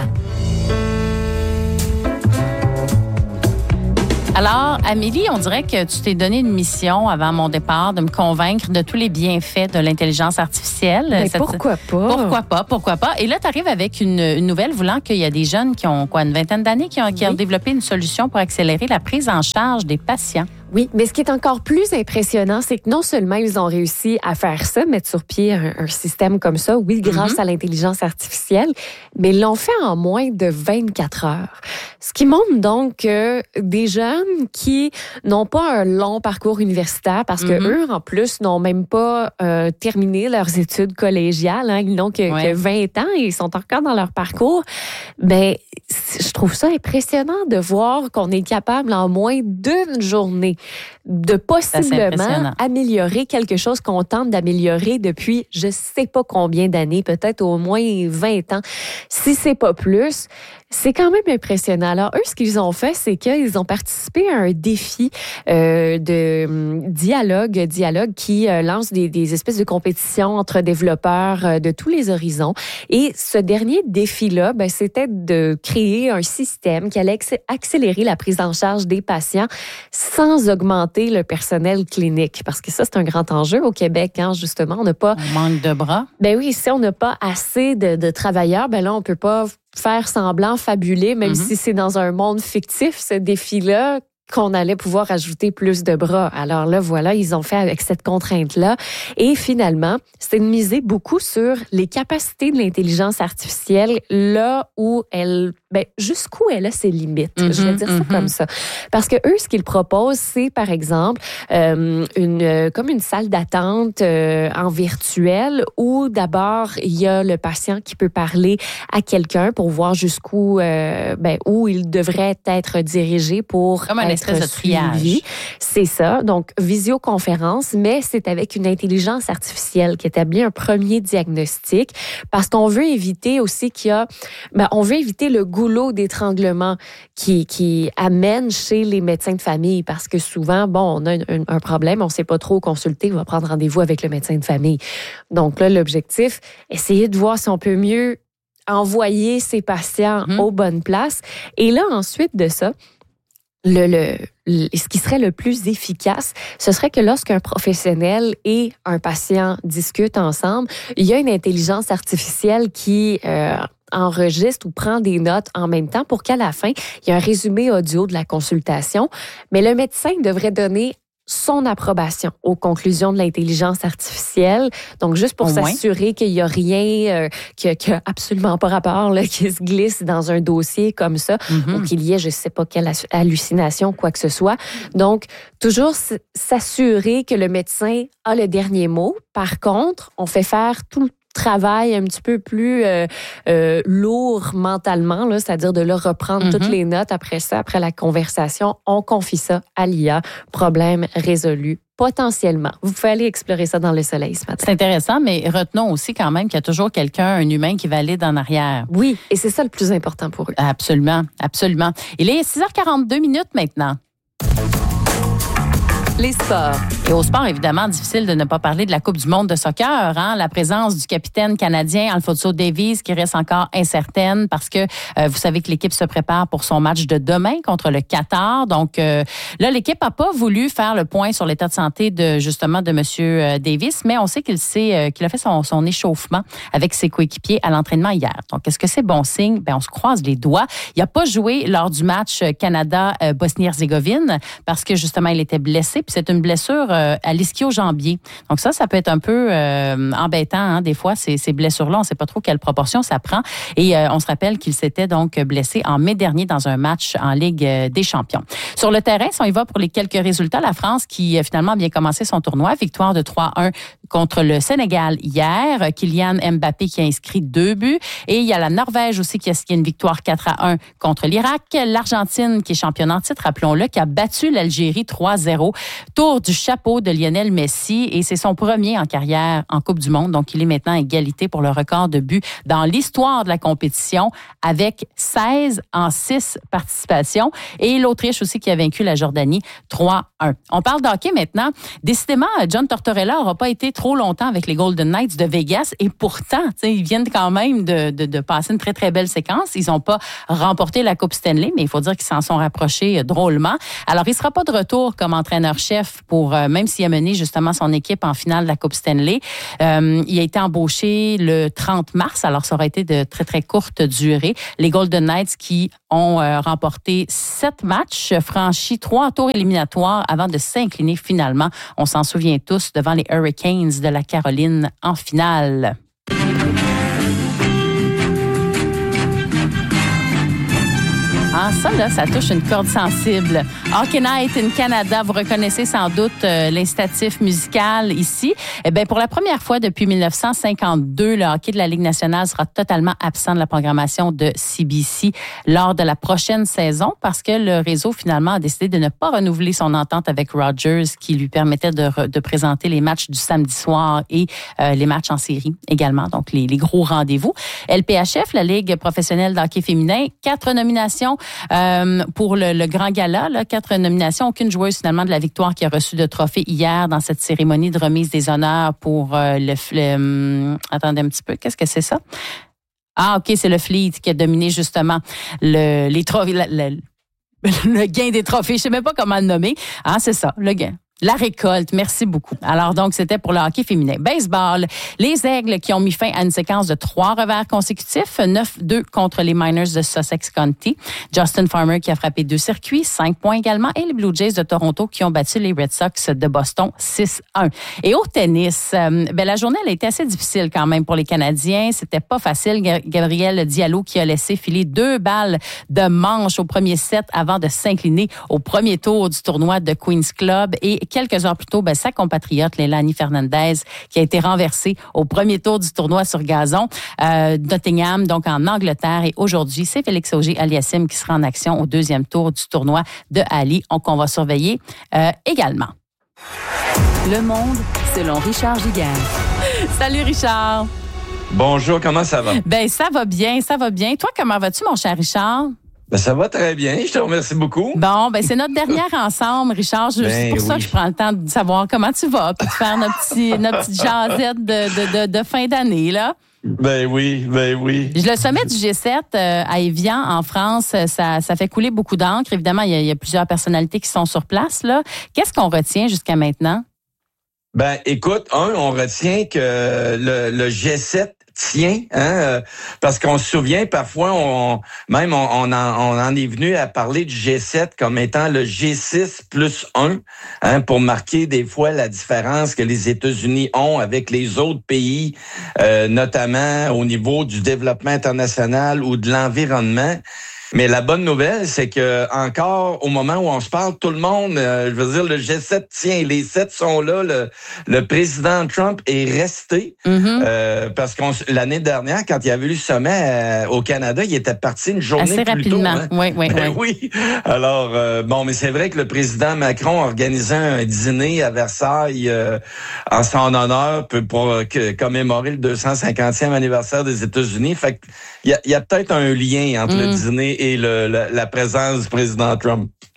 Alors, Amélie, on dirait que tu t'es donné une mission avant mon départ de me convaincre de tous les bienfaits de l'intelligence artificielle. Ben, Cette... pourquoi pas? Pourquoi pas? Pourquoi pas? Et là, tu arrives avec une, une nouvelle voulant qu'il y a des jeunes qui ont quoi, une vingtaine d'années qui ont, qui oui. ont développé une solution pour accélérer la prise en charge des patients. Oui, mais ce qui est encore plus impressionnant, c'est que non seulement ils ont réussi à faire ça, mettre sur pied un, un système comme ça, oui, grâce mm-hmm. à l'intelligence artificielle, mais ils l'ont fait en moins de vingt-quatre heures. Ce qui montre donc que des jeunes qui n'ont pas un long parcours universitaire, parce que mm-hmm. eux, en plus, n'ont même pas euh, terminé leurs études collégiales, hein, ils n'ont que, ouais. que vingt ans et ils sont encore dans leur parcours, ben, je trouve ça impressionnant de voir qu'on est capable en moins d'une journée de possiblement améliorer quelque chose qu'on tente d'améliorer depuis je sais pas combien d'années, peut-être au moins vingt ans. Si c'est pas plus, c'est quand même impressionnant. Alors, eux, ce qu'ils ont fait, c'est qu'ils ont participé à un défi euh, de um, dialogue, dialogue qui euh, lance des, des espèces de compétitions entre développeurs euh, de tous les horizons. Et ce dernier défi-là, ben, c'était de créer un système qui allait accélérer la prise en charge des patients sans augmenter le personnel clinique. Parce que ça, c'est un grand enjeu au Québec, hein, justement. On n'a pas... On manque de bras. Ben oui, si on n'a pas assez de, de travailleurs, ben là, on peut pas faire semblant, fabuler, même mm-hmm. si c'est dans un monde fictif, ce défi-là, qu'on allait pouvoir ajouter plus de bras. Alors là, voilà, ils ont fait avec cette contrainte-là. Et finalement, c'est de miser beaucoup sur les capacités de l'intelligence artificielle là où elle... Ben, jusqu'où elle a ses limites. Mm-hmm, je vais dire ça mm-hmm. comme ça. Parce que eux, ce qu'ils proposent, c'est, par exemple, euh, une, comme une salle d'attente euh, en virtuel où, d'abord, il y a le patient qui peut parler à quelqu'un pour voir jusqu'où, euh, ben, où il devrait être dirigé pour comme un être espèce de triage. Suivi. C'est ça. Donc, visioconférence, mais c'est avec une intelligence artificielle qui établit un premier diagnostic parce qu'on veut éviter aussi qu'il y a... Ben, on veut éviter le goût goulot d'étranglement qui, qui amène chez les médecins de famille parce que souvent, bon, on a un, un problème, on ne sait pas trop consulter, on va prendre rendez-vous avec le médecin de famille. Donc là, l'objectif, essayer de voir si on peut mieux envoyer ces patients mmh. aux bonnes places. Et là, ensuite de ça, Le, le, le, ce qui serait le plus efficace, ce serait que lorsqu'un professionnel et un patient discutent ensemble, il y a une intelligence artificielle qui euh, enregistre ou prend des notes en même temps pour qu'à la fin, il y ait un résumé audio de la consultation. Mais le médecin devrait donner son approbation aux conclusions de l'intelligence artificielle. Donc, juste pour Au s'assurer moins. qu'il n'y a rien euh, qui n'a absolument pas rapport, là, qui se glisse dans un dossier comme ça, mm-hmm. ou qu'il y ait je ne sais pas quelle hallucination, quoi que ce soit. Donc, toujours s'assurer que le médecin a le dernier mot. Par contre, on fait faire tout le travail un petit peu plus euh, euh, lourd mentalement, là, c'est-à-dire de leur reprendre mm-hmm. toutes les notes après ça, après la conversation. On confie ça à l'I A. Problème résolu. Potentiellement. Vous pouvez aller explorer ça dans le soleil ce matin. C'est intéressant, mais retenons aussi quand même qu'il y a toujours quelqu'un, un humain qui valide en arrière. Oui, et c'est ça le plus important pour eux. Absolument, absolument. Il est six heures quarante-deux minutes maintenant. Les sports. Et au sport, évidemment, difficile de ne pas parler de la Coupe du monde de soccer. Hein? La présence du capitaine canadien Alphonso Davies qui reste encore incertaine parce que euh, vous savez que l'équipe se prépare pour son match de demain contre le Qatar. Donc euh, là, l'équipe n'a pas voulu faire le point sur l'état de santé de justement de M. Davies, mais on sait qu'il sait, euh, qu'il a fait son, son échauffement avec ses coéquipiers à l'entraînement hier. Donc, est-ce que c'est bon signe? Ben, on se croise les doigts. Il n'a pas joué lors du match Canada-Bosnie-Herzégovine parce que justement, il était blessé. Puis c'est une blessure euh, à l'ischio-jambier. Donc ça, ça peut être un peu euh, embêtant. Hein, des fois, ces, ces blessures-là, on ne sait pas trop quelle proportion ça prend. Et euh, on se rappelle qu'il s'était donc blessé en mai dernier dans un match en Ligue des Champions. Sur le terrain, si on y va pour les quelques résultats, la France qui euh, finalement a bien commencé son tournoi, victoire de trois un contre le Sénégal hier. Kylian Mbappé qui a inscrit deux buts. Et il y a la Norvège aussi qui a signé une victoire quatre à un contre l'Irak. L'Argentine qui est championne en titre, rappelons-le, qui a battu l'Algérie trois zéro. Tour du chapeau de Lionel Messi et c'est son premier en carrière en Coupe du monde. Donc, il est maintenant à égalité pour le record de buts dans l'histoire de la compétition avec seize en six participations. Et l'Autriche aussi qui a vaincu la Jordanie trois un. On parle d'hockey maintenant. Décidément, John Tortorella n'aura pas été trop longtemps avec les Golden Knights de Vegas et pourtant, ils viennent quand même de, de, de passer une très, très belle séquence. Ils n'ont pas remporté la Coupe Stanley, mais il faut dire qu'ils s'en sont rapprochés drôlement. Alors, il ne sera pas de retour comme entraîneur-chef pour, euh, même s'il a mené justement son équipe en finale de la Coupe Stanley. Euh, il a été embauché le trente mars, alors ça aurait été de très, très courte durée. Les Golden Knights qui ont euh, remporté sept matchs, franchi trois tours éliminatoires avant de s'incliner finalement, on s'en souvient tous, devant les Hurricanes de la Caroline en finale. Ah, ça, là, ça touche une corde sensible. Hockey Night in Canada, vous reconnaissez sans doute euh, l'incitatif musical ici. Eh bien, pour la première fois depuis dix-neuf cent cinquante-deux, le hockey de la Ligue nationale sera totalement absent de la programmation de C B C lors de la prochaine saison parce que le réseau, finalement, a décidé de ne pas renouveler son entente avec Rogers qui lui permettait de, re, de présenter les matchs du samedi soir et euh, les matchs en série également, donc les, les gros rendez-vous. L P H F, la Ligue professionnelle d'hockey féminin, quatre nominations Euh, pour le, le grand gala, là, quatre nominations. Aucune joueuse finalement de la victoire qui a reçu de trophée hier dans cette cérémonie de remise des honneurs pour euh, le... le hum, attendez un petit peu, qu'est-ce que c'est ça? Ah, OK, c'est le Fleet qui a dominé justement le, les trophées, le, le, le gain des trophées. Je sais même pas comment le nommer. Ah, c'est ça, le gain. La récolte, merci beaucoup. Alors donc, c'était pour le hockey féminin. Baseball, les Aigles qui ont mis fin à une séquence de trois revers consécutifs, neuf deux contre les Miners de Sussex County. Justin Farmer qui a frappé deux circuits, cinq points également, et les Blue Jays de Toronto qui ont battu les Red Sox de Boston six un. Et au tennis, euh, ben, la journée elle a été assez difficile quand même pour les Canadiens. C'était pas facile. Gabriel Diallo qui a laissé filer deux balles de manche au premier set avant de s'incliner au premier tour du tournoi de Queen's Club. Et quelques heures plus tôt, ben, sa compatriote, Leilani Fernandez, qui a été renversée au premier tour du tournoi sur gazon. Euh, Nottingham, donc en Angleterre. Et aujourd'hui, c'est Félix Auger-Aliassime qui sera en action au deuxième tour du tournoi de Ali, qu'on va surveiller euh, également. Le monde selon Richard Giguère. Salut Richard. Bonjour, comment ça va? Ben ça va bien, ça va bien. Toi, comment vas-tu, mon cher Richard? Ben, ça va très bien, je te remercie beaucoup. Bon, ben c'est notre dernière ensemble, Richard. Je, ben, c'est pour oui. ça que je prends le temps de savoir comment tu vas, puis de faire notre petit, notre petite jasette de, de, de, de fin d'année, là. Ben oui, ben oui. Le sommet du G sept euh, à Évian, en France, ça, ça fait couler beaucoup d'encre. Évidemment, il y, a, il y a plusieurs personnalités qui sont sur place, là. Qu'est-ce qu'on retient jusqu'à maintenant? Ben, écoute, un, on retient que le, le G sept tient, hein, parce qu'on se souvient parfois, on même on, on, en, on en est venu à parler du G sept comme étant le G six plus un, hein, pour marquer des fois la différence que les États-Unis ont avec les autres pays, euh, notamment au niveau du développement international ou de l'environnement. Mais la bonne nouvelle, c'est que encore au moment où on se parle, tout le monde, euh, je veux dire, le G sept tient, les sept sont là. Le, le président Trump est resté mm-hmm. euh, parce qu'on l'année dernière, quand il y avait eu le sommet euh, au Canada, il était parti une journée assez plus rapidement. tôt. Hein? Oui, oui, ben, oui. oui. Alors euh, bon, mais c'est vrai que le président Macron a organisé un dîner à Versailles euh, en son honneur pour, pour euh, commémorer le deux cent cinquantième anniversaire des États-Unis. Fait que il y a, y a peut-être un lien entre mm. le dîner et le, la, la présence du président Trump.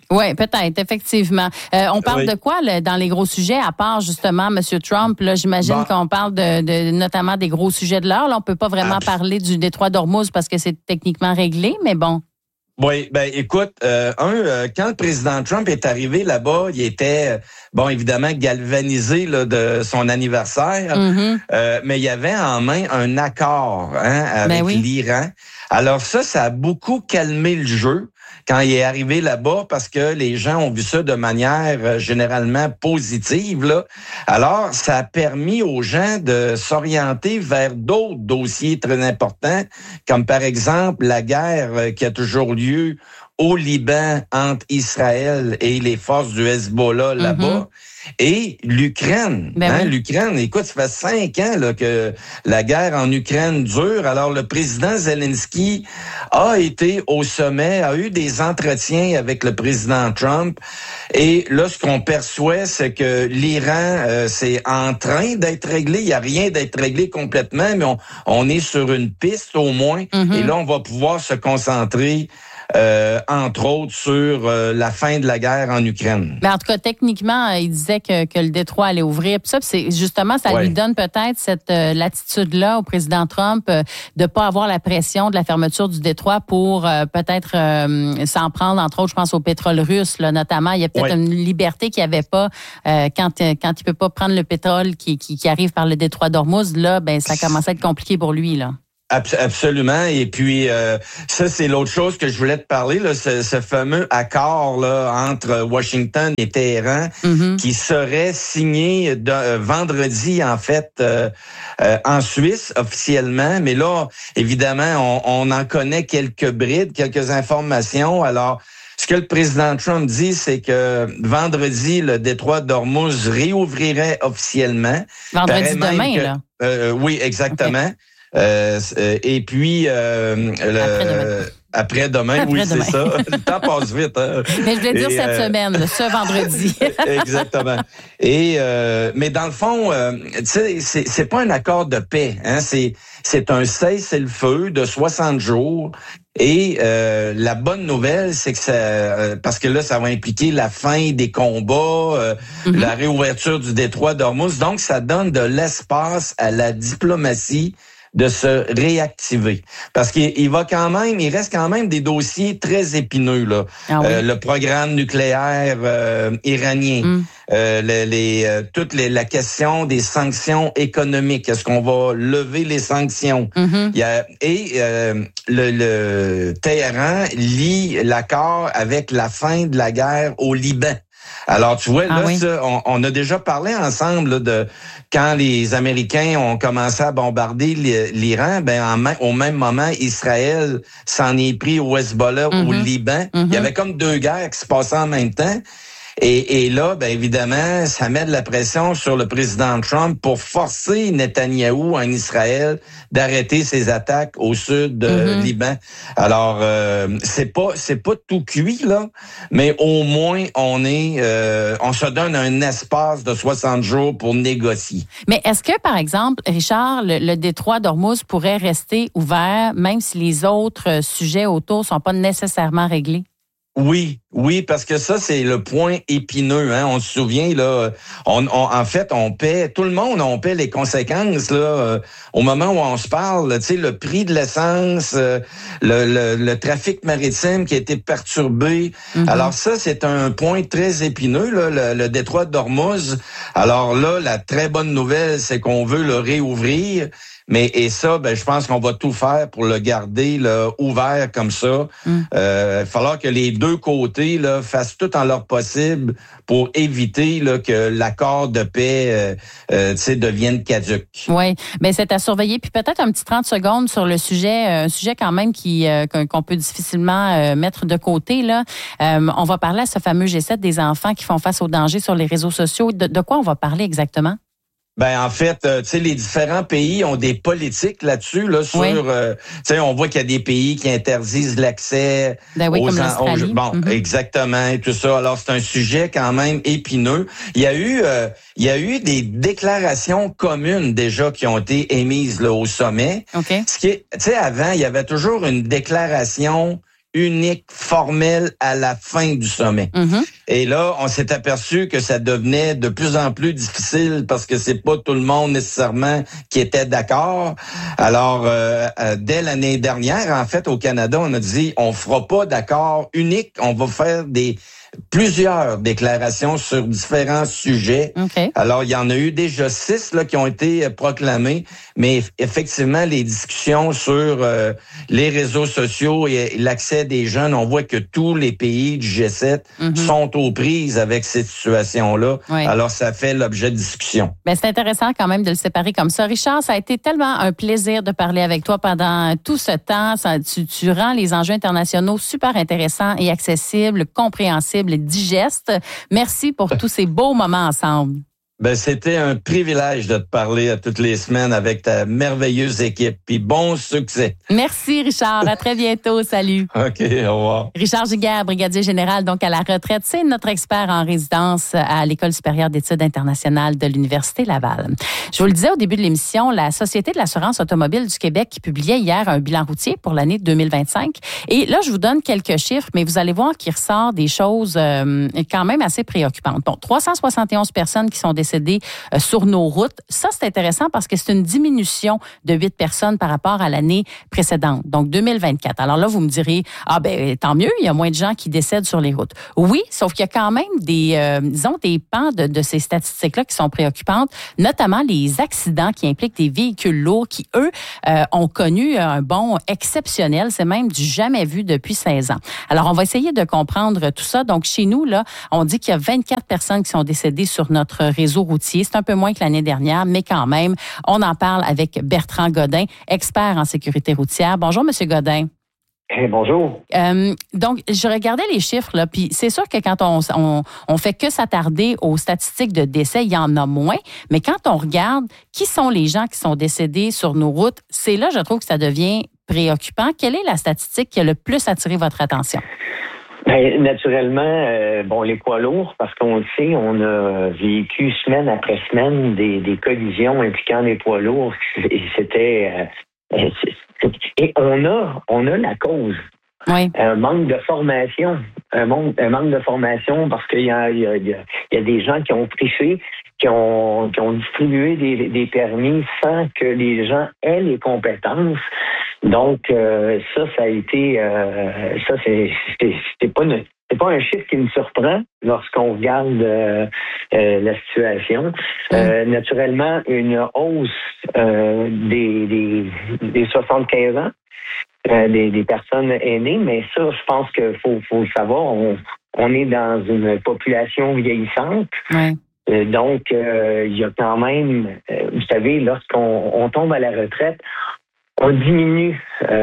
Oui, peut-être, effectivement. Euh, on parle oui. de quoi là, dans les gros sujets, à part justement M. Trump? Là, j'imagine bon. qu'on parle de, de notamment des gros sujets de l'heure. Là, on peut pas vraiment Absol- parler du détroit d'Ormuz parce que c'est techniquement réglé, mais bon. Oui, ben écoute, euh, un, euh, quand le président Trump est arrivé là-bas, il était, bon, évidemment, galvanisé là, de son anniversaire, mm-hmm. euh, mais il y avait en main un accord hein, avec ben oui. l'Iran. Alors ça, ça a beaucoup calmé le jeu quand il est arrivé là-bas parce que les gens ont vu ça de manière euh, généralement positive. Là. Alors, ça a permis aux gens de s'orienter vers d'autres dossiers très importants, comme par exemple la guerre euh, qui a toujours lieu au Liban entre Israël et les forces du Hezbollah là-bas. Mm-hmm. Et l'Ukraine, ben hein, oui. l'Ukraine, écoute, ça fait cinq ans là, que la guerre en Ukraine dure. Alors, le président Zelensky a été au sommet, a eu des entretiens avec le président Trump. Et là, ce qu'on perçoit, c'est que l'Iran, euh, c'est en train d'être réglé. Il n'y a rien d'être réglé complètement, mais on, on est sur une piste au moins. Mm-hmm. Et là, on va pouvoir se concentrer Euh, entre autres sur euh, la fin de la guerre en Ukraine. Mais en tout cas, techniquement, il disait que, que le détroit allait ouvrir. Puis ça, puis c'est justement, ça ouais. lui donne peut-être cette euh, latitude-là au président Trump euh, de pas avoir la pression de la fermeture du détroit pour euh, peut-être euh, s'en prendre, entre autres, je pense au pétrole russe, là, notamment. Il y a peut-être ouais. une liberté qu'il n'y avait pas euh, quand quand il peut pas prendre le pétrole qui, qui, qui arrive par le détroit d'Ormuz. Là, ben ça commence à être compliqué pour lui, là. Absolument. Et puis, euh, ça, c'est l'autre chose que je voulais te parler, là, ce, ce fameux accord là entre Washington et Téhéran mm-hmm. qui serait signé de, euh, vendredi, en fait, euh, euh, en Suisse, officiellement. Mais là, évidemment, on, on en connaît quelques brides, quelques informations. Alors, ce que le président Trump dit, c'est que vendredi, le détroit d'Ormuz réouvrirait officiellement. Vendredi demain, que, là? Euh, oui, exactement. Okay. Euh, et puis euh, le après-demain, après oui, après c'est ça. Le temps passe vite. Hein? Mais je voulais dire et, cette euh... semaine, ce vendredi. Exactement. Et euh, mais dans le fond, euh, tu sais, c'est, c'est pas un accord de paix. Hein? C'est c'est un cessez-le-feu de soixante jours. Et euh, la bonne nouvelle, c'est que ça, euh, parce que là, ça va impliquer la fin des combats, euh, mm-hmm. la réouverture du détroit d'Ormuz. Donc, ça donne de l'espace à la diplomatie de se réactiver. Parce qu'il il va quand même, il reste quand même des dossiers très épineux, là. Ah oui. euh, le programme nucléaire euh, iranien, mm. euh, les, les, euh, toute les, la question des sanctions économiques. Est-ce qu'on va lever les sanctions? Mm-hmm. Il y a, et euh, le, le Téhéran lie l'accord avec la fin de la guerre au Liban. Alors, tu vois, ah là, oui. ça, on, on a déjà parlé ensemble là, de quand les Américains ont commencé à bombarder l'Iran, ben en, au même moment, Israël s'en est pris au Hezbollah, mm-hmm. au Liban. Mm-hmm. Il y avait comme deux guerres qui se passaient en même temps. Et, et là, ben évidemment, ça met de la pression sur le président Trump pour forcer Netanyahou en Israël d'arrêter ses attaques au sud du mm-hmm. Liban. Alors, euh, c'est pas c'est pas tout cuit là, mais au moins on est euh, on se donne un espace de soixante jours pour négocier. Mais est-ce que par exemple, Richard, le, le détroit d'Ormuz pourrait rester ouvert même si les autres sujets autour sont pas nécessairement réglés? Oui, oui, parce que ça, c'est le point épineux. Hein. On se souvient, là, on, on, en fait, on paie, tout le monde, on paie les conséquences là, euh, au moment où on se parle. Tu sais, le prix de l'essence, euh, le, le, le trafic maritime qui a été perturbé. Mm-hmm. Alors ça, c'est un point très épineux, là, le, le détroit d'Ormuz. Alors là, la très bonne nouvelle, c'est qu'on veut le réouvrir. Mais et ça, ben je pense qu'on va tout faire pour le garder là, ouvert comme ça. Mm. Euh, il va falloir que les deux côtés là, fassent tout en leur possible pour éviter là, que l'accord de paix euh, euh, tu sais, devienne caduc. Oui, mais c'est à surveiller. Puis peut-être un petit trente secondes sur le sujet, un sujet quand même qui euh, qu'on peut difficilement euh, mettre de côté. Là. Euh, on va parler à ce fameux G sept des enfants qui font face au danger sur les réseaux sociaux. De, de quoi on va parler exactement? Ben en fait, euh, tu sais, les différents pays ont des politiques là-dessus, là sur. Oui. Euh, tu sais, on voit qu'il y a des pays qui interdisent l'accès ben oui, aux, comme en, aux bon, mm-hmm. exactement et tout ça. Alors c'est un sujet quand même épineux. Il y a eu, euh, il y a eu des déclarations communes déjà qui ont été émises là au sommet. Okay. Ce qui est, tu sais, avant, il y avait toujours une déclaration unique, formel à la fin du sommet. Mm-hmm. Et là, on s'est aperçu que ça devenait de plus en plus difficile parce que c'est pas tout le monde nécessairement qui était d'accord. Alors, euh, euh, dès l'année dernière, en fait, au Canada, on a dit, on fera pas d'accord unique, on va faire des plusieurs déclarations sur différents sujets. Okay. Alors, il y en a eu déjà six là, qui ont été proclamés, mais effectivement, les discussions sur euh, les réseaux sociaux et l'accès des jeunes, on voit que tous les pays du G sept mm-hmm. sont aux prises avec cette situation-là. Oui. Alors, ça fait l'objet de discussion. Ben, c'est intéressant quand même de le séparer comme ça. Richard, ça a été tellement un plaisir de parler avec toi pendant tout ce temps. Ça, tu, tu rends les enjeux internationaux super intéressants et accessibles, compréhensibles et digestes. Merci pour tous ces beaux moments ensemble. Ben, c'était un privilège de te parler à toutes les semaines avec ta merveilleuse équipe. Puis bon succès. Merci, Richard. À très bientôt. Salut. OK, au revoir. Richard Giguère, brigadier général, donc à la retraite. C'est notre expert en résidence à l'École supérieure d'études internationales de l'Université Laval. Je vous le disais au début de l'émission, la Société de l'assurance automobile du Québec qui publiait hier un bilan routier pour l'année deux mille vingt-cinq. Et là, je vous donne quelques chiffres, mais vous allez voir qu'il ressort des choses euh, quand même assez préoccupantes. Bon, trois cent soixante et onze personnes qui sont décédées sur nos routes. Ça, c'est intéressant parce que c'est une diminution de huit personnes par rapport à l'année précédente, donc deux mille vingt-quatre. Alors là, vous me direz, ah ben tant mieux, il y a moins de gens qui décèdent sur les routes. Oui, sauf qu'il y a quand même des, euh, disons, des pans de, de ces statistiques-là qui sont préoccupantes, notamment les accidents qui impliquent des véhicules lourds qui, eux, euh, ont connu un bond exceptionnel. C'est même du jamais vu depuis seize ans. Alors, on va essayer de comprendre tout ça. Donc, chez nous, là, on dit qu'il y a vingt-quatre personnes qui sont décédées sur notre réseau routier. C'est un peu moins que l'année dernière, mais quand même, on en parle avec Bertrand Godin, expert en sécurité routière. Bonjour, Monsieur Godin. Hey, bonjour. Euh, donc, je regardais les chiffres, là, puis c'est sûr que quand on, on, on fait que s'attarder aux statistiques de décès, il y en a moins, mais quand on regarde qui sont les gens qui sont décédés sur nos routes, c'est là, je trouve que ça devient préoccupant. Quelle est la statistique qui a le plus attiré votre attention? Bien, naturellement, euh, bon, les poids lourds, parce qu'on le sait, on a vécu semaine après semaine des, des collisions impliquant les poids lourds. Et c'était... Euh, et on a, on a la cause. Oui. Un manque de formation. Un manque, un manque de formation parce qu'il y a, il y, a, il y a des gens qui ont triché, qui ont, qui ont distribué des, des permis sans que les gens aient les compétences. Donc, euh, ça, ça a été... Euh, ça, c'est, c'est, c'est pas une, c'est pas un chiffre qui me surprend lorsqu'on regarde euh, euh, la situation. Euh, naturellement, une hausse euh, des, des, des soixante-quinze ans, euh, des, des personnes aînées, mais ça, je pense qu'il faut, faut le savoir, on, on est dans une population vieillissante. Oui. Euh, donc, euh, il y a quand même, euh, vous savez, lorsqu'on on tombe à la retraite, on diminue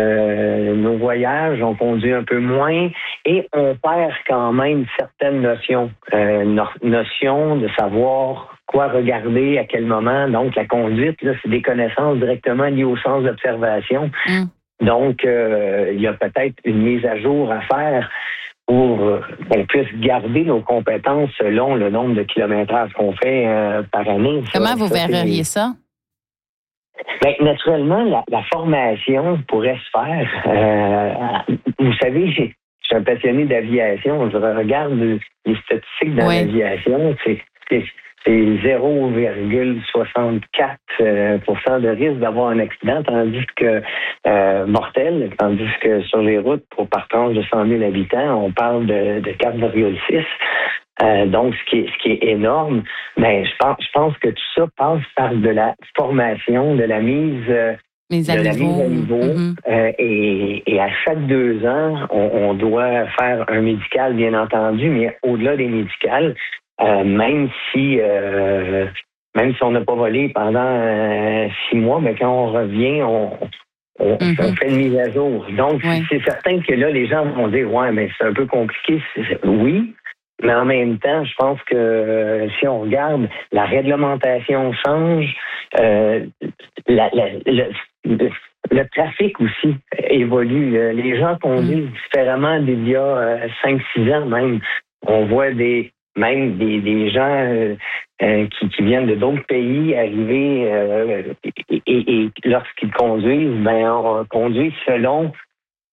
euh, nos voyages, on conduit un peu moins et on perd quand même certaines notions. Euh, no- notions de savoir quoi regarder, à quel moment. Donc, la conduite, là, c'est des connaissances directement liées au sens d'observation. Mm. Donc, euh, il y a peut-être une mise à jour à faire pour euh, qu'on puisse garder nos compétences selon le nombre de kilométrages qu'on fait euh, par année. Comment ça, vous ça, verriez c'est... ça? Bien, naturellement, la, la formation pourrait se faire. Euh, vous savez, je suis un passionné d'aviation. Je regarde les statistiques dans oui. l'aviation. C'est, c'est, c'est zéro virgule soixante-quatre pour cent de risque d'avoir un accident, tandis que euh, mortel, tandis que sur les routes, pour par tranche de cent mille habitants, on parle de, de quatre virgule six. Euh, donc, ce qui est, ce qui est énorme, mais je pense, je pense que tout ça passe par de la formation, de la mise, euh, mise à de niveau. La mise à niveau. Mm-hmm. Euh, et, et à chaque deux ans, on, on doit faire un médical, bien entendu, mais au-delà des médicales, euh, même si euh, même si on n'a pas volé pendant euh, six mois, mais quand on revient, on On, mm-hmm. on fait une mise à jour. Donc, oui. c'est certain que là, les gens vont dire, ouais, mais c'est un peu compliqué. C'est... Oui, mais en même temps, je pense que euh, si on regarde, la réglementation change, euh, la, la, le, le, le trafic aussi évolue. Euh, les gens conduisent mm-hmm. différemment d'il y a euh, cinq six ans même. On voit des même des, des gens euh, euh, qui, qui viennent de d'autres pays arriver euh, et, et, et lorsqu'ils conduisent, ben on conduit selon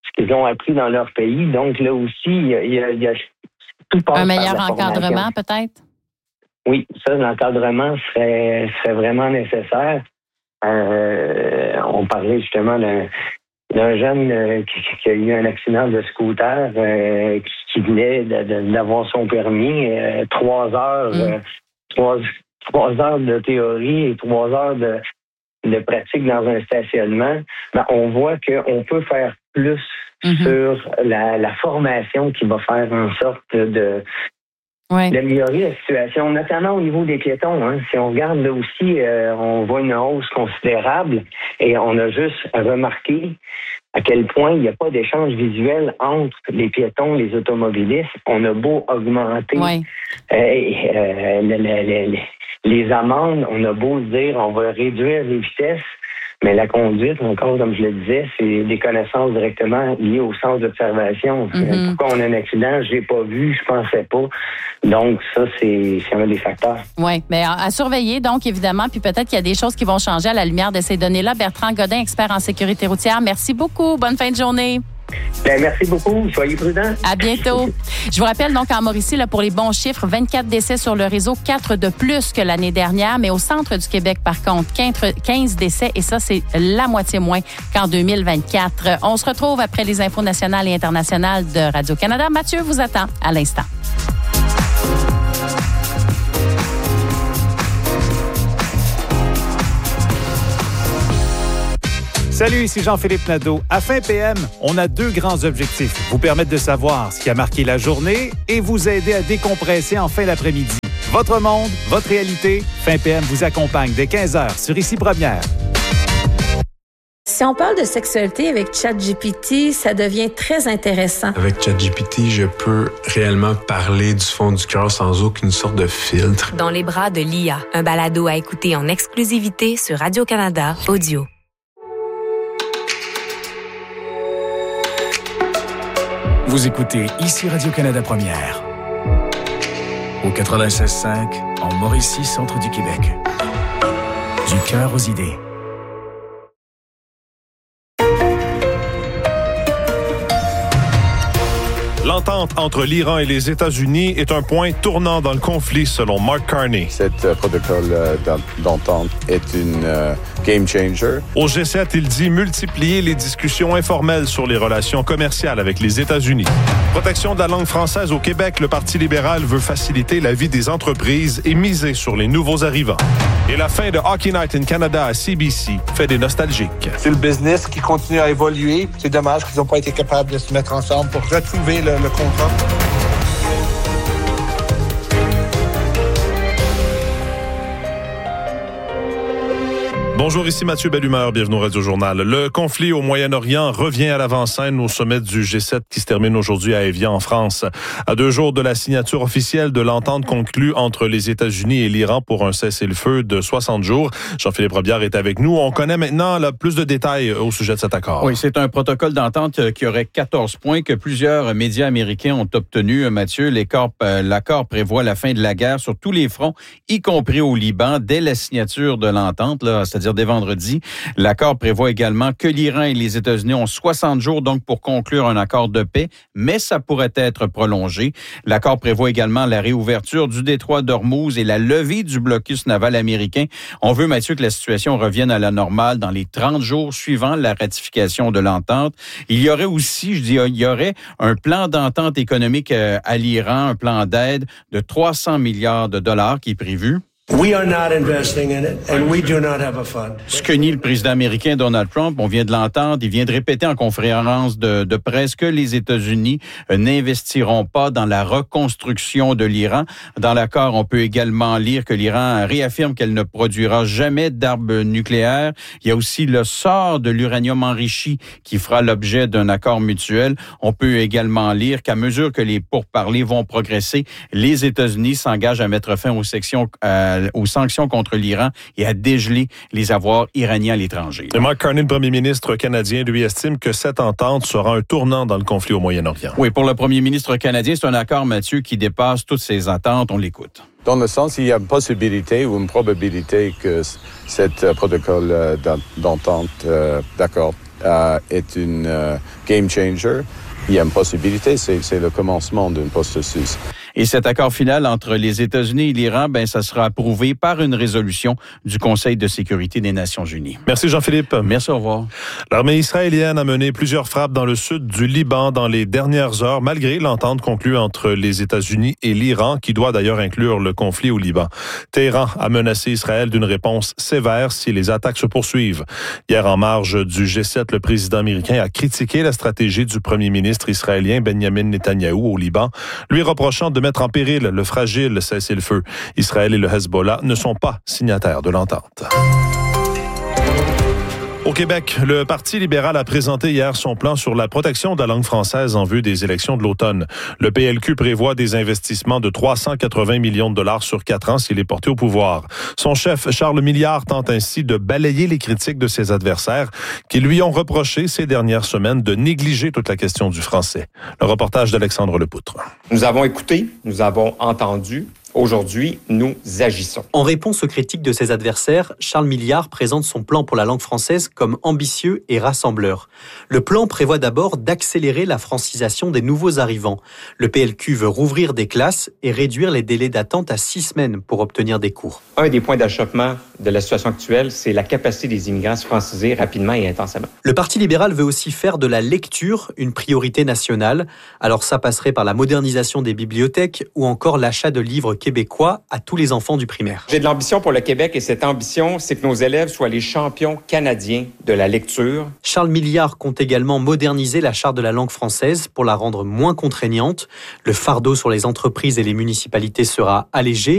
ce qu'ils ont appris dans leur pays. Donc là aussi, il y a, il y a, il y a tout passe un meilleur par la encadrement, formation. peut-être? Oui, ça, l'encadrement serait, serait vraiment nécessaire. Euh, on parlait justement d'un, d'un jeune euh, qui, qui a eu un accident de scooter, euh, qui, qui venait de, de, d'avoir son permis, euh, trois heures, mm. euh, trois, trois heures de théorie et trois heures de, de pratique dans un stationnement. Ben, on voit qu'on peut faire plus mm-hmm. sur la, la formation qui va faire en sorte de Ouais. d'améliorer la situation, notamment au niveau des piétons. Hein. Si on regarde là aussi, euh, on voit une hausse considérable et on a juste remarqué à quel point il n'y a pas d'échange visuel entre les piétons et les automobilistes. On a beau augmenter ouais. euh, euh, les, les, les, les amendes, on a beau se dire on va réduire les vitesses, mais la conduite, encore comme je le disais, c'est des connaissances directement liées au sens d'observation. Mm-hmm. Pourquoi on a un accident, je l'ai pas vu, je pensais pas. Donc ça, c'est, c'est un des facteurs. Oui, mais à, à surveiller, donc, évidemment, puis peut-être qu'il y a des choses qui vont changer à la lumière de ces données-là. Bertrand Godin, expert en sécurité routière, merci beaucoup. Bonne fin de journée. Bien, merci beaucoup. Soyez prudents. À bientôt. Je vous rappelle donc en Mauricie, là, pour les bons chiffres, vingt-quatre décès sur le réseau, quatre de plus que l'année dernière. Mais au centre du Québec, par contre, quinze décès. Et ça, c'est la moitié moins qu'en deux mille vingt-quatre. On se retrouve après les infos nationales et internationales de Radio-Canada. Mathieu vous attend à l'instant. Salut, ici Jean-Philippe Nadeau. À Fin P M, on a deux grands objectifs. Vous permettre de savoir ce qui a marqué la journée et vous aider à décompresser en fin d'après-midi. Votre monde, votre réalité, Fin P M vous accompagne dès quinze heures sur Ici Première. Si on parle de sexualité avec ChatGPT, ça devient très intéressant. Avec ChatGPT, je peux réellement parler du fond du cœur sans aucune sorte de filtre. Dans les bras de l'I A, un balado à écouter en exclusivité sur Radio-Canada Audio. Vous écoutez Ici Radio-Canada Première. Au quatre-vingt-seize cinq, en Mauricie, centre du Québec. Du cœur aux idées. L'entente entre l'Iran et les États-Unis est un point tournant dans le conflit, selon Mark Carney. Cet euh, protocole euh, d'entente est une euh, game changer. Au G sept, il dit multiplier les discussions informelles sur les relations commerciales avec les États-Unis. Protection de la langue française au Québec, le Parti libéral veut faciliter la vie des entreprises et miser sur les nouveaux arrivants. Et la fin de Hockey Night in Canada à C B C fait des nostalgiques. C'est le business qui continue à évoluer. C'est dommage qu'ils n'ont pas été capables de se mettre ensemble pour retrouver le, le contrat. Bonjour, ici Mathieu Bellumeur, bienvenue au Radio-Journal. Le conflit au Moyen-Orient revient à l'avant-scène au sommet du G sept qui se termine aujourd'hui à Évian, en France. À deux jours de la signature officielle de l'entente conclue entre les États-Unis et l'Iran pour un cessez-le-feu de soixante jours, Jean-Philippe Robillard est avec nous. On connaît maintenant là, plus de détails au sujet de cet accord. Oui, c'est un protocole d'entente qui aurait quatorze points que plusieurs médias américains ont obtenus. Mathieu, l'accord, l'accord prévoit la fin de la guerre sur tous les fronts, y compris au Liban, dès la signature de l'entente, là, c'est-à-dire dès vendredi. L'accord prévoit également que l'Iran et les États-Unis ont soixante jours donc pour conclure un accord de paix, mais ça pourrait être prolongé. L'accord prévoit également la réouverture du détroit d'Ormuz et la levée du blocus naval américain. On veut, Mathieu, que la situation revienne à la normale dans les trente jours suivant la ratification de l'entente. Il y aurait aussi, je dis, il y aurait un plan d'entente économique à l'Iran, un plan d'aide de trois cents milliards de dollars qui est prévu. We are not investing in it, and we do not have a fund. Ce que nie le président américain Donald Trump, on vient de l'entendre, il vient de répéter en conférence de, de presse que les États-Unis n'investiront pas dans la reconstruction de l'Iran. Dans l'accord, on peut également lire que l'Iran réaffirme qu'elle ne produira jamais d'armes nucléaires. Il y a aussi le sort de l'uranium enrichi qui fera l'objet d'un accord mutuel. On peut également lire qu'à mesure que les pourparlers vont progresser, les États-Unis s'engagent à mettre fin aux sections euh, aux sanctions contre l'Iran et à dégeler les avoirs iraniens à l'étranger. Et Mark Carney, le premier ministre canadien, lui estime que cette entente sera un tournant dans le conflit au Moyen-Orient. Oui, pour le premier ministre canadien, c'est un accord, Mathieu, qui dépasse toutes ces attentes. On l'écoute. Dans le sens, il y a une possibilité ou une probabilité que cet protocole d'entente, euh, d'accord, euh, est une euh, game changer. Il y a une possibilité, c'est, c'est le commencement d'un processus. Et cet accord final entre les États-Unis et l'Iran, ben, ça sera approuvé par une résolution du Conseil de sécurité des Nations unies. Merci Jean-Philippe. Merci, au revoir. L'armée israélienne a mené plusieurs frappes dans le sud du Liban dans les dernières heures, malgré l'entente conclue entre les États-Unis et l'Iran, qui doit d'ailleurs inclure le conflit au Liban. Téhéran a menacé Israël d'une réponse sévère si les attaques se poursuivent. Hier, en marge du G sept, le président américain a critiqué la stratégie du premier ministre israélien Benjamin Netanyahou au Liban, lui reprochant de mettre en péril le fragile cessez-le-feu. Israël et le Hezbollah ne sont pas signataires de l'entente. Au Québec, le Parti libéral a présenté hier son plan sur la protection de la langue française en vue des élections de l'automne. Le P L Q prévoit des investissements de trois cent quatre-vingts millions de dollars sur quatre ans s'il est porté au pouvoir. Son chef, Charles Milliard, tente ainsi de balayer les critiques de ses adversaires qui lui ont reproché ces dernières semaines de négliger toute la question du français. Le reportage d'Alexandre Lepoutre. Nous avons écouté, nous avons entendu. Aujourd'hui, nous agissons. En réponse aux critiques de ses adversaires, Charles Milliard présente son plan pour la langue française comme ambitieux et rassembleur. Le plan prévoit d'abord d'accélérer la francisation des nouveaux arrivants. Le P L Q veut rouvrir des classes et réduire les délais d'attente à six semaines pour obtenir des cours. Un des points d'achoppement de la situation actuelle, c'est la capacité des immigrants à se franciser rapidement et intensément. Le Parti libéral veut aussi faire de la lecture une priorité nationale. Alors ça passerait par la modernisation des bibliothèques ou encore l'achat de livres québécois à tous les enfants du primaire. J'ai de l'ambition pour le Québec et cette ambition, c'est que nos élèves soient les champions canadiens de la lecture. Charles Milliard compte également moderniser la charte de la langue française pour la rendre moins contraignante. Le fardeau sur les entreprises et les municipalités sera allégé.